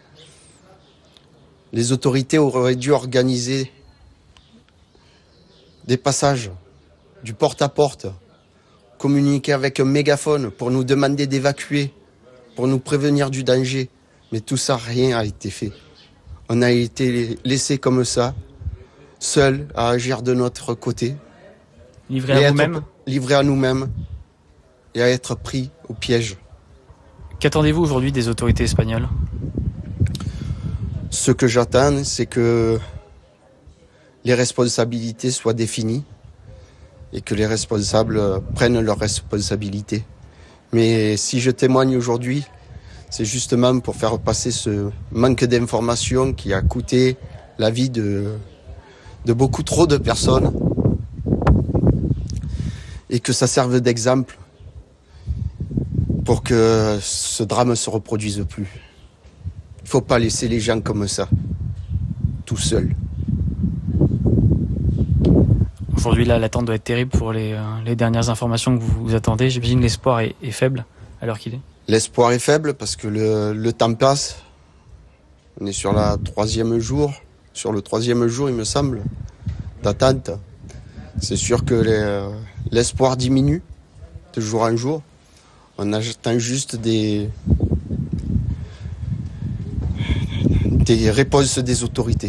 Les autorités auraient dû organiser des passages, du porte-à-porte, communiquer avec un mégaphone pour nous demander d'évacuer, pour nous prévenir du danger. Mais tout ça, rien n'a été fait. On a été laissés comme ça, seuls à agir de notre côté. Livrés à vous-même ? Livrés à nous-mêmes et à être pris au piège. Qu'attendez-vous aujourd'hui des autorités espagnoles ? Ce que j'attends, c'est que les responsabilités soient définies et que les responsables prennent leurs responsabilités. Mais si je témoigne aujourd'hui, c'est justement pour faire passer ce manque d'informations qui a coûté la vie de beaucoup trop de personnes et que ça serve d'exemple pour que ce drame ne se reproduise plus. Il ne faut pas laisser les gens comme ça, tout seuls. Aujourd'hui, là, l'attente doit être terrible pour les dernières informations que vous attendez. J'imagine que l'espoir est faible à l'heure qu'il est. L'espoir est faible parce que le temps passe. On est sur le 3e jour, il me semble, d'attente. C'est sûr que l'espoir diminue de jour en jour. On attend juste des réponses des autorités.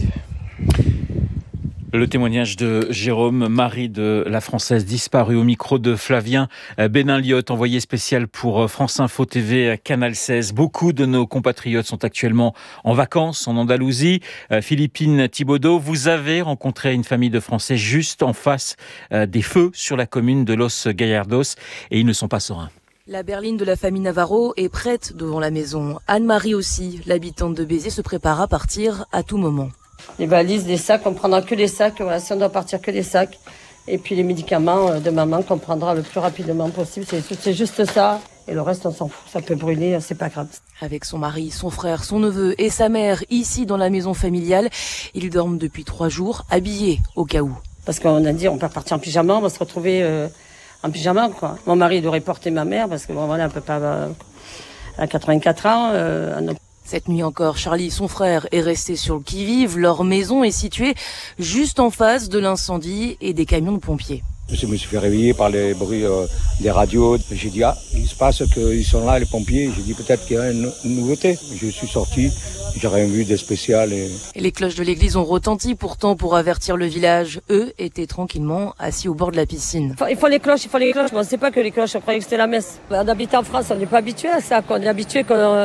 Le témoignage de Jérôme, mari de la Française disparue, au micro de Flavien Benaliotte, envoyé spécial pour France Info TV Canal 16. Beaucoup de nos compatriotes sont actuellement en vacances en Andalousie. Philippine Thibaudot, vous avez rencontré une famille de Français juste en face des feux sur la commune de Los Gallardos et ils ne sont pas sereins. La berline de la famille Navarro est prête devant la maison. Anne-Marie aussi, l'habitante de Béziers, se prépare à partir à tout moment. Les valises, les sacs, on prendra que les sacs. Voilà, si on doit partir, que les sacs. Et puis les médicaments de maman qu'on prendra le plus rapidement possible. C'est juste ça. Et le reste, on s'en fout. Ça peut brûler, c'est pas grave. Avec son mari, son frère, son neveu et sa mère, ici dans la maison familiale, ils dorment depuis 3 jours, habillés au cas où. Parce qu'on a dit, on peut partir en pyjama, on va se retrouver en pyjama, quoi. Mon mari, il aurait porté ma mère, parce que bon, voilà, elle peut pas, elle a 84 ans, Cette nuit encore, Charlie, son frère, est resté sur le qui-vive. Leur maison est située juste en face de l'incendie et des camions de pompiers. Je me suis fait réveiller par les bruits des radios. J'ai dit, il se passe qu'ils sont là, les pompiers. J'ai dit, peut-être qu'il y a une nouveauté. Je suis sorti, j'ai rien vu de spécial. Et les cloches de l'église ont retenti pourtant pour avertir le village. Eux étaient tranquillement assis au bord de la piscine. Il faut les cloches. Bon, c'est pas que les cloches, on croyait que c'était la messe. On habite en France, on n'est pas habitué à ça. On est habitué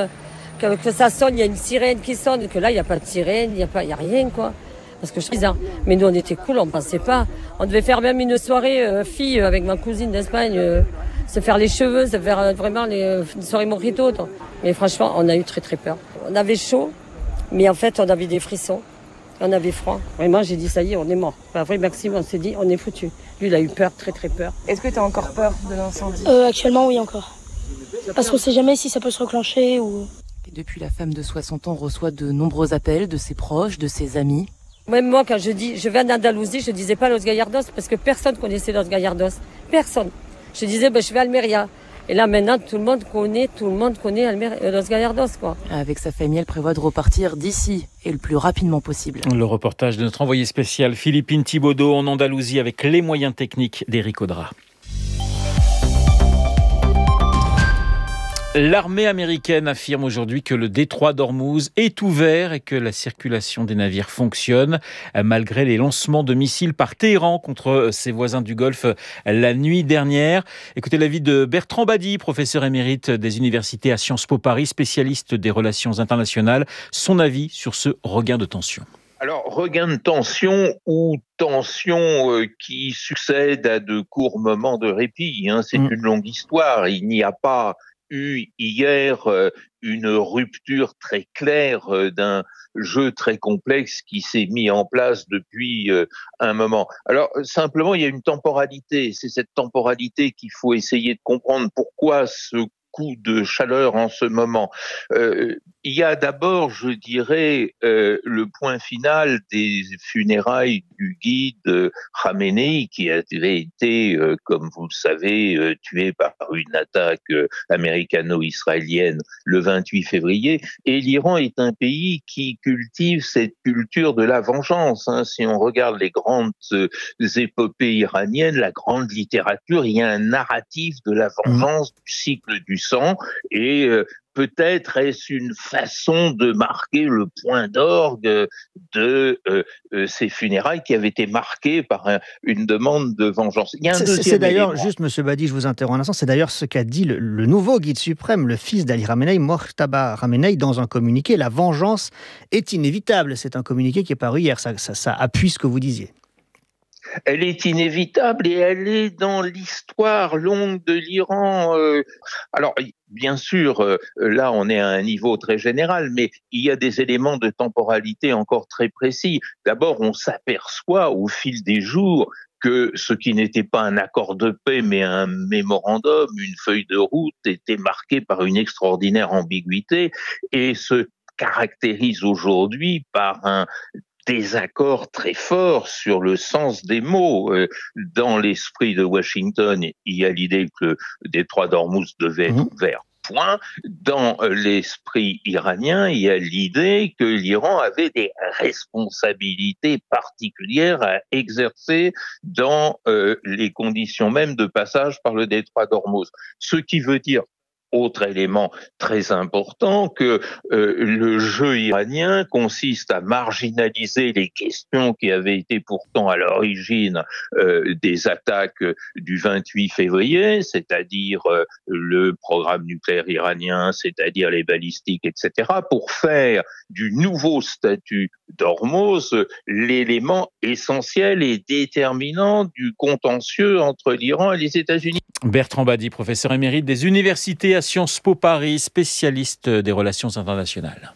que ça sonne, il y a une sirène qui sonne, que là, il n'y a pas de sirène, il n'y a rien, quoi. Parce que je suis bizarre. Mais nous, on était cool, on ne pensait pas. On devait faire même une soirée fille avec ma cousine d'Espagne, se faire les cheveux, se faire vraiment une soirée mojito. Mais franchement, on a eu très très peur. On avait chaud, mais en fait, on avait des frissons. On avait froid. Vraiment, j'ai dit, ça y est, on est mort. Enfin, vrai, Maxime, on s'est dit, on est foutu. Lui, il a eu peur, très très peur. Est-ce que tu as encore peur de l'incendie ? Actuellement, oui, encore. Parce qu'on ne sait jamais si ça peut se reclencher ou... Et depuis, la femme de 60 ans reçoit de nombreux appels de ses proches, de ses amis. Même moi, quand je vais en Andalousie, je disais pas Los Gallardos parce que personne connaissait Los Gallardos. Personne. Je disais, je vais à Almeria. Et là, maintenant, tout le monde connaît Los Gallardos, quoi. Avec sa famille, elle prévoit de repartir d'ici et le plus rapidement possible. Le reportage de notre envoyé spécial Philippine Thibaudot en Andalousie avec les moyens techniques d'Éric Audra. L'armée américaine affirme aujourd'hui que le détroit d'Ormuz est ouvert et que la circulation des navires fonctionne malgré les lancements de missiles par Téhéran contre ses voisins du Golfe la nuit dernière. Écoutez l'avis de Bertrand Badi, professeur émérite des universités à Sciences Po Paris, spécialiste des relations internationales. Son avis sur ce regain de tension. Alors, regain de tension ou tension qui succède à de courts moments de répit, c'est une longue histoire. Il n'y a pas eu hier une rupture très claire d'un jeu très complexe qui s'est mis en place depuis un moment. Alors simplement, il y a une temporalité. C'est cette temporalité qu'il faut essayer de comprendre. Pourquoi ce coup de chaleur en ce moment? Il y a d'abord, je dirais, le point final des funérailles du guide Khamenei, qui avait été, comme vous le savez, tué par une attaque américano-israélienne le 28 février. Et l'Iran est un pays qui cultive cette culture de la vengeance. Si on regarde les grandes épopées iraniennes, la grande littérature, il y a un narratif de la vengeance, du cycle du sang, et peut-être est-ce une façon de marquer le point d'orgue de ces funérailles qui avaient été marquées par une demande de vengeance. Il y a c'est d'ailleurs, juste Monsieur Badi, je vous interromps un instant, c'est d'ailleurs ce qu'a dit le nouveau guide suprême, le fils d'Ali Khamenei, Mojtaba Khamenei, dans un communiqué. La vengeance est inévitable. C'est un communiqué qui est paru hier, ça appuie ce que vous disiez. Elle est inévitable et elle est dans l'histoire longue de l'Iran. Alors, bien sûr, là, on est à un niveau très général, mais il y a des éléments de temporalité encore très précis. D'abord, on s'aperçoit au fil des jours que ce qui n'était pas un accord de paix, mais un mémorandum, une feuille de route, était marqué par une extraordinaire ambiguïté et se caractérise aujourd'hui par un désaccord très fort sur le sens des mots. Dans l'esprit de Washington, il y a l'idée que le détroit d'Ormuz devait être ouvert. Point. Dans l'esprit iranien, il y a l'idée que l'Iran avait des responsabilités particulières à exercer dans les conditions même de passage par le détroit d'Ormuz. Ce qui veut dire, autre élément très important, que le jeu iranien consiste à marginaliser les questions qui avaient été pourtant à l'origine des attaques du 28 février, c'est-à-dire le programme nucléaire iranien, c'est-à-dire les balistiques, etc., pour faire du nouveau statut d'Ormuz l'élément essentiel et déterminant du contentieux entre l'Iran et les États-Unis. Bertrand Badi, professeur émérite des universités à Sciences Po Paris, spécialiste des relations internationales.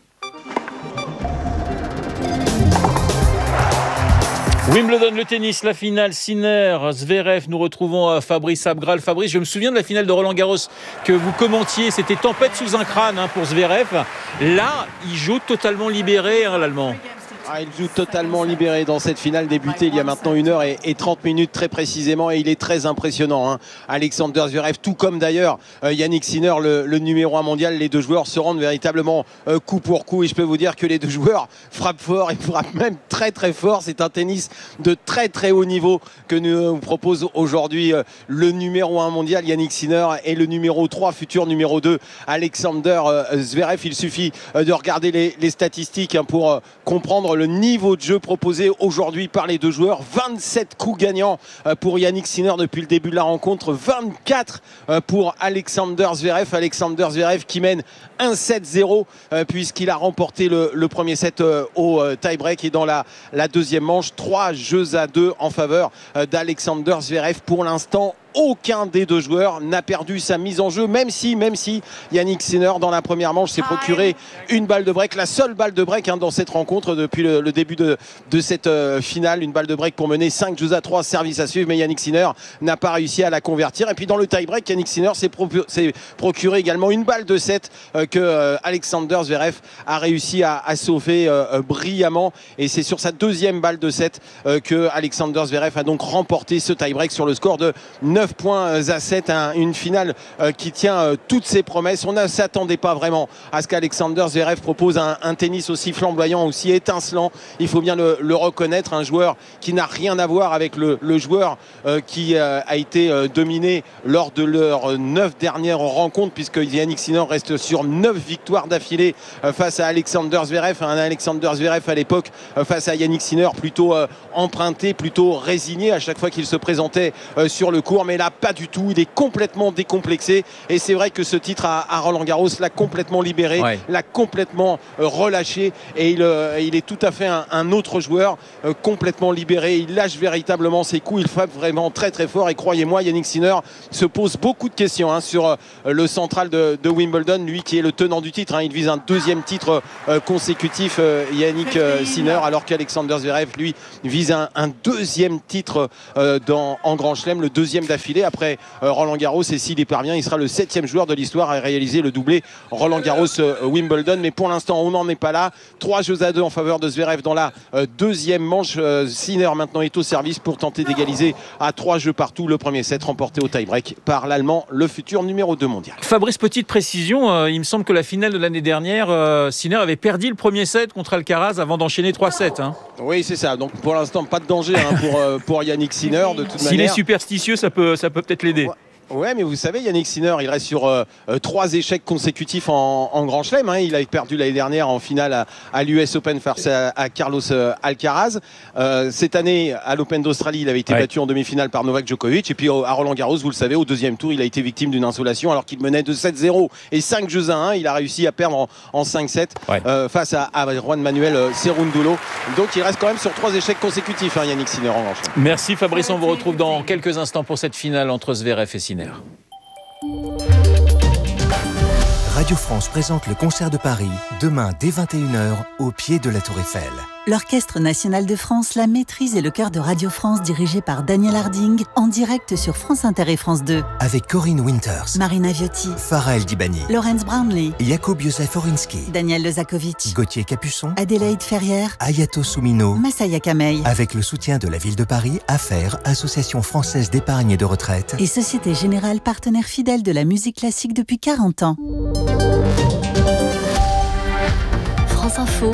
Wimbledon, le tennis, la finale, Sinner, Zverev, nous retrouvons Fabrice Abgral. Fabrice, je me souviens de la finale de Roland-Garros que vous commentiez, c'était tempête sous un crâne pour Zverev. Là, il joue totalement libéré, l'Allemand. Il joue totalement libéré dans cette finale débutée il y a maintenant 1h30 très précisément, et il est très impressionnant. Alexander Zverev, tout comme d'ailleurs Yannick Sinner, le numéro 1 mondial. Les deux joueurs se rendent véritablement coup pour coup, et je peux vous dire que les deux joueurs frappent fort et frappent même très très fort. C'est un tennis de très très haut niveau que nous propose aujourd'hui le numéro 1 mondial Yannick Sinner et le numéro 3, futur numéro 2 Alexander Zverev. Il suffit de regarder les statistiques pour comprendre le niveau de jeu proposé aujourd'hui par les deux joueurs. 27 coups gagnants pour Yannick Sinner depuis le début de la rencontre, 24 pour Alexander Zverev. Alexander Zverev qui mène 1-7-0 puisqu'il a remporté le premier set au tie-break, et dans la deuxième manche, 3-2 en faveur d'Alexander Zverev. Pour l'instant, aucun des deux joueurs n'a perdu sa mise en jeu, même si Yannick Sinner dans la première manche s'est procuré une balle de break, la seule balle de break dans cette rencontre depuis le début de cette finale, une balle de break pour mener 5-3, service à suivre, mais Yannick Sinner n'a pas réussi à la convertir. Et puis dans le tie-break, Yannick Sinner s'est procuré également une balle de 7 que Alexander Zverev a réussi à sauver brillamment, et c'est sur sa deuxième balle de 7 que Alexander Zverev a donc remporté ce tie-break sur le score de 9 9 points à 7, une finale qui tient toutes ses promesses. On ne s'attendait pas vraiment à ce qu'Alexander Zverev propose un tennis aussi flamboyant, aussi étincelant. Il faut bien le reconnaître, un joueur qui n'a rien à voir avec le joueur qui a été dominé lors de leurs 9 dernières rencontres, puisque Jannik Sinner reste sur 9 victoires d'affilée face à Alexander Zverev. Un Alexander Zverev à l'époque face à Jannik Sinner plutôt emprunté, plutôt résigné à chaque fois qu'il se présentait sur le court, mais là pas du tout. Il est complètement décomplexé, et c'est vrai que ce titre à Roland-Garros l'a complètement libéré, l'a complètement relâché, et il est tout à fait un autre joueur, complètement libéré. Il lâche véritablement ses coups, il frappe vraiment très très fort, et croyez-moi, Jannik Sinner se pose beaucoup de questions sur le central de Wimbledon, lui qui est le tenant du titre. Il vise un 2e titre consécutif, Jannik Sinner, alors qu'Alexander Zverev lui vise un 2e titre en Grand Chelem, le 2e d'affilée après Roland-Garros, et s'il y parvient, il sera le 7e joueur de l'histoire à réaliser le doublé Roland-Garros-Wimbledon. Mais pour l'instant, on n'en est pas là. 3-2 en faveur de Zverev dans la 2e manche. Sinner maintenant est au service pour tenter d'égaliser à 3 jeux partout. Le premier set remporté au tie-break par l'Allemand, le futur numéro 2 mondial. Fabrice, petite précision, il me semble que la finale de l'année dernière, Sinner avait perdu le premier set contre Alcaraz avant d'enchaîner 3 sets. Oui, c'est ça. Donc pour l'instant, pas de danger pour Jannik Sinner. De toute manière. S'il est superstitieux, ça peut peut-être l'aider. Ouais, mais vous savez, Jannik Sinner, il reste sur 3 échecs consécutifs en Grand Chelem. Il avait perdu l'année dernière en finale à l'US Open face à Carlos Alcaraz. Cette année, à l'Open d'Australie, il avait été battu en demi-finale par Novak Djokovic. Et puis à Roland-Garros, vous le savez, au 2e tour, il a été victime d'une insolation alors qu'il menait de 7-0 et 5-1. Il a réussi à perdre en 5-7 face à Juan Manuel Cerúndolo. Donc il reste quand même sur 3 échecs consécutifs, Jannik Sinner en Grand Chelem. Merci Fabrice, on vous retrouve dans quelques instants pour cette finale entre Zverev et Sinner. Radio France présente le concert de Paris, demain dès 21h, au pied de la Tour Eiffel. L'Orchestre National de France, la maîtrise et le chœur de Radio France dirigé par Daniel Harding, en direct sur France Inter et France 2. Avec Corinne Winters, Marina Viotti, Farah El Dibani, Laurence Brownlee, Jakub Józef Orinski, Daniel Lezakovic, Gauthier Capuçon, Adélaïde Ferrière, Ayato Soumino, Massaya Kamei. Avec le soutien de la Ville de Paris, AFFAIRE, Association française d'épargne et de retraite, et Société Générale, partenaire fidèle de la musique classique depuis 40 ans. France Info,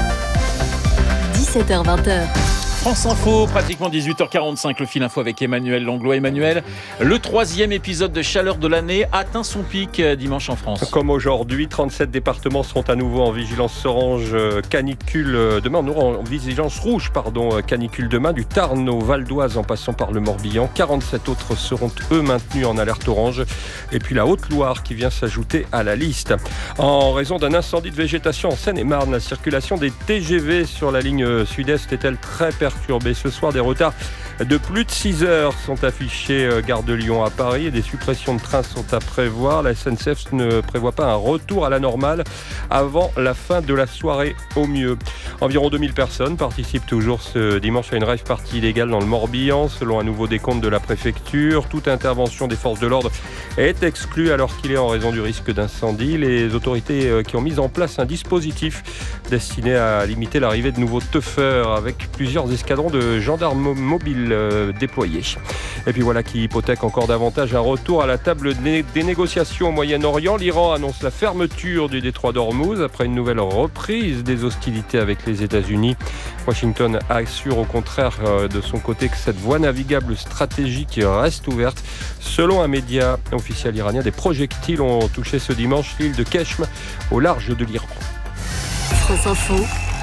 17h-20h. France Info, pratiquement 18h45, le fil info avec Emmanuel Langlois. Emmanuel, le 3e épisode de chaleur de l'année atteint son pic dimanche en France. Comme aujourd'hui, 37 départements seront à nouveau en vigilance orange canicule demain. Nous aurons en vigilance rouge, canicule demain, du Tarn au Val d'Oise en passant par le Morbihan. 47 autres seront eux maintenus en alerte orange. Et puis la Haute-Loire qui vient s'ajouter à la liste. En raison d'un incendie de végétation en Seine-et-Marne, la circulation des TGV sur la ligne sud-est est-elle très perturbée. Ce soir, des retards de plus de 6 heures sont affichés gare de Lyon à Paris et des suppressions de trains sont à prévoir. La SNCF ne prévoit pas un retour à la normale avant la fin de la soirée au mieux. Environ 2000 personnes participent toujours ce dimanche à une rave party illégale dans le Morbihan. Selon un nouveau décompte de la préfecture, toute intervention des forces de l'ordre est exclue alors qu'il est en raison du risque d'incendie. Les autorités qui ont mis en place un dispositif destiné à limiter l'arrivée de nouveaux teufeurs avec plusieurs escadrons de gendarmes mobiles déployés. Et puis voilà qui hypothèque encore davantage un retour à la table des négociations au Moyen-Orient. L'Iran annonce la fermeture du détroit d'Ormuz après une nouvelle reprise des hostilités avec les États-Unis. Washington assure au contraire de son côté que cette voie navigable stratégique reste ouverte. Selon un média officiel iranien, des projectiles ont touché ce dimanche l'île de Keshm au large de l'Iran. France Info,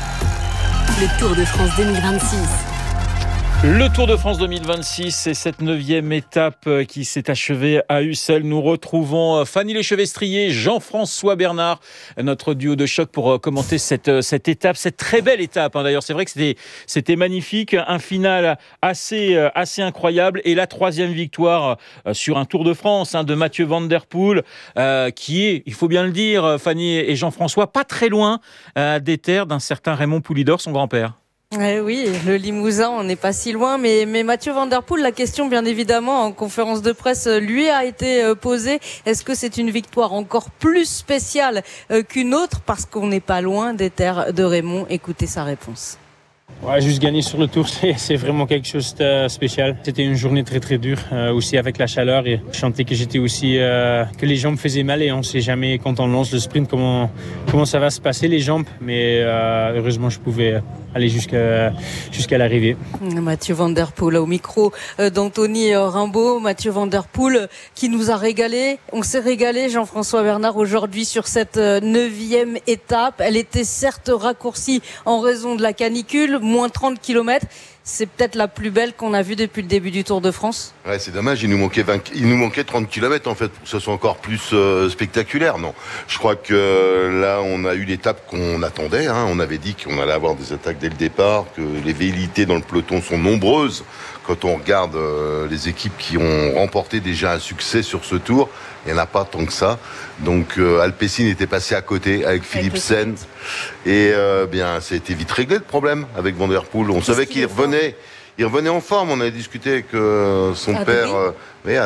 le Tour de France 2026. Le Tour de France 2026, c'est cette 9e étape qui s'est achevée à Ussel. Nous retrouvons Fanny Lechevestrier, Jean-François Bernard, notre duo de choc pour commenter cette étape, cette très belle étape. D'ailleurs, c'est vrai que c'était magnifique, un final assez incroyable et la 3e victoire sur un Tour de France de Mathieu Van Der Poel, qui est, il faut bien le dire, Fanny et Jean-François, pas très loin des terres d'un certain Raymond Poulidor, son grand-père. Oui, le Limousin, on n'est pas si loin, mais Mathieu Van Der Poel, la question bien évidemment en conférence de presse lui a été posée. Est-ce que c'est une victoire encore plus spéciale qu'une autre parce qu'on n'est pas loin des terres de Raymond? Écoutez sa réponse. Ouais, juste gagner sur le tour, c'est vraiment quelque chose de spécial. C'était une journée très très dure, aussi avec la chaleur. Et je sentais que j'étais aussi que les jambes faisaient mal et on ne sait jamais quand on lance le sprint comment ça va se passer les jambes. Mais heureusement, je pouvais aller jusqu'à l'arrivée. Mathieu Van Der Poel au micro d'Anthony Rimbaud. Mathieu Van Der Poel qui nous a régalé. On s'est régalé, Jean-François Bernard, aujourd'hui sur cette 9e étape. Elle était certes raccourcie en raison de la canicule, moins 30 km. C'est peut-être la plus belle qu'on a vue depuis le début du Tour de France. Ouais, c'est dommage, il nous manquait 30 km en fait pour que ce soit encore plus spectaculaire. Non, je crois que là on a eu l'étape qu'on attendait. On avait dit qu'on allait avoir des attaques dès le départ, que les velléités dans le peloton sont nombreuses. Quand on regarde les équipes qui ont remporté déjà un succès sur ce Tour, il n'y en a pas tant que ça. Donc Alpecin était passé à côté avec Philipsen et bien ça a été vite réglé le problème avec Van Der Poel. On savait qu'il revenait en forme. On avait discuté avec son père,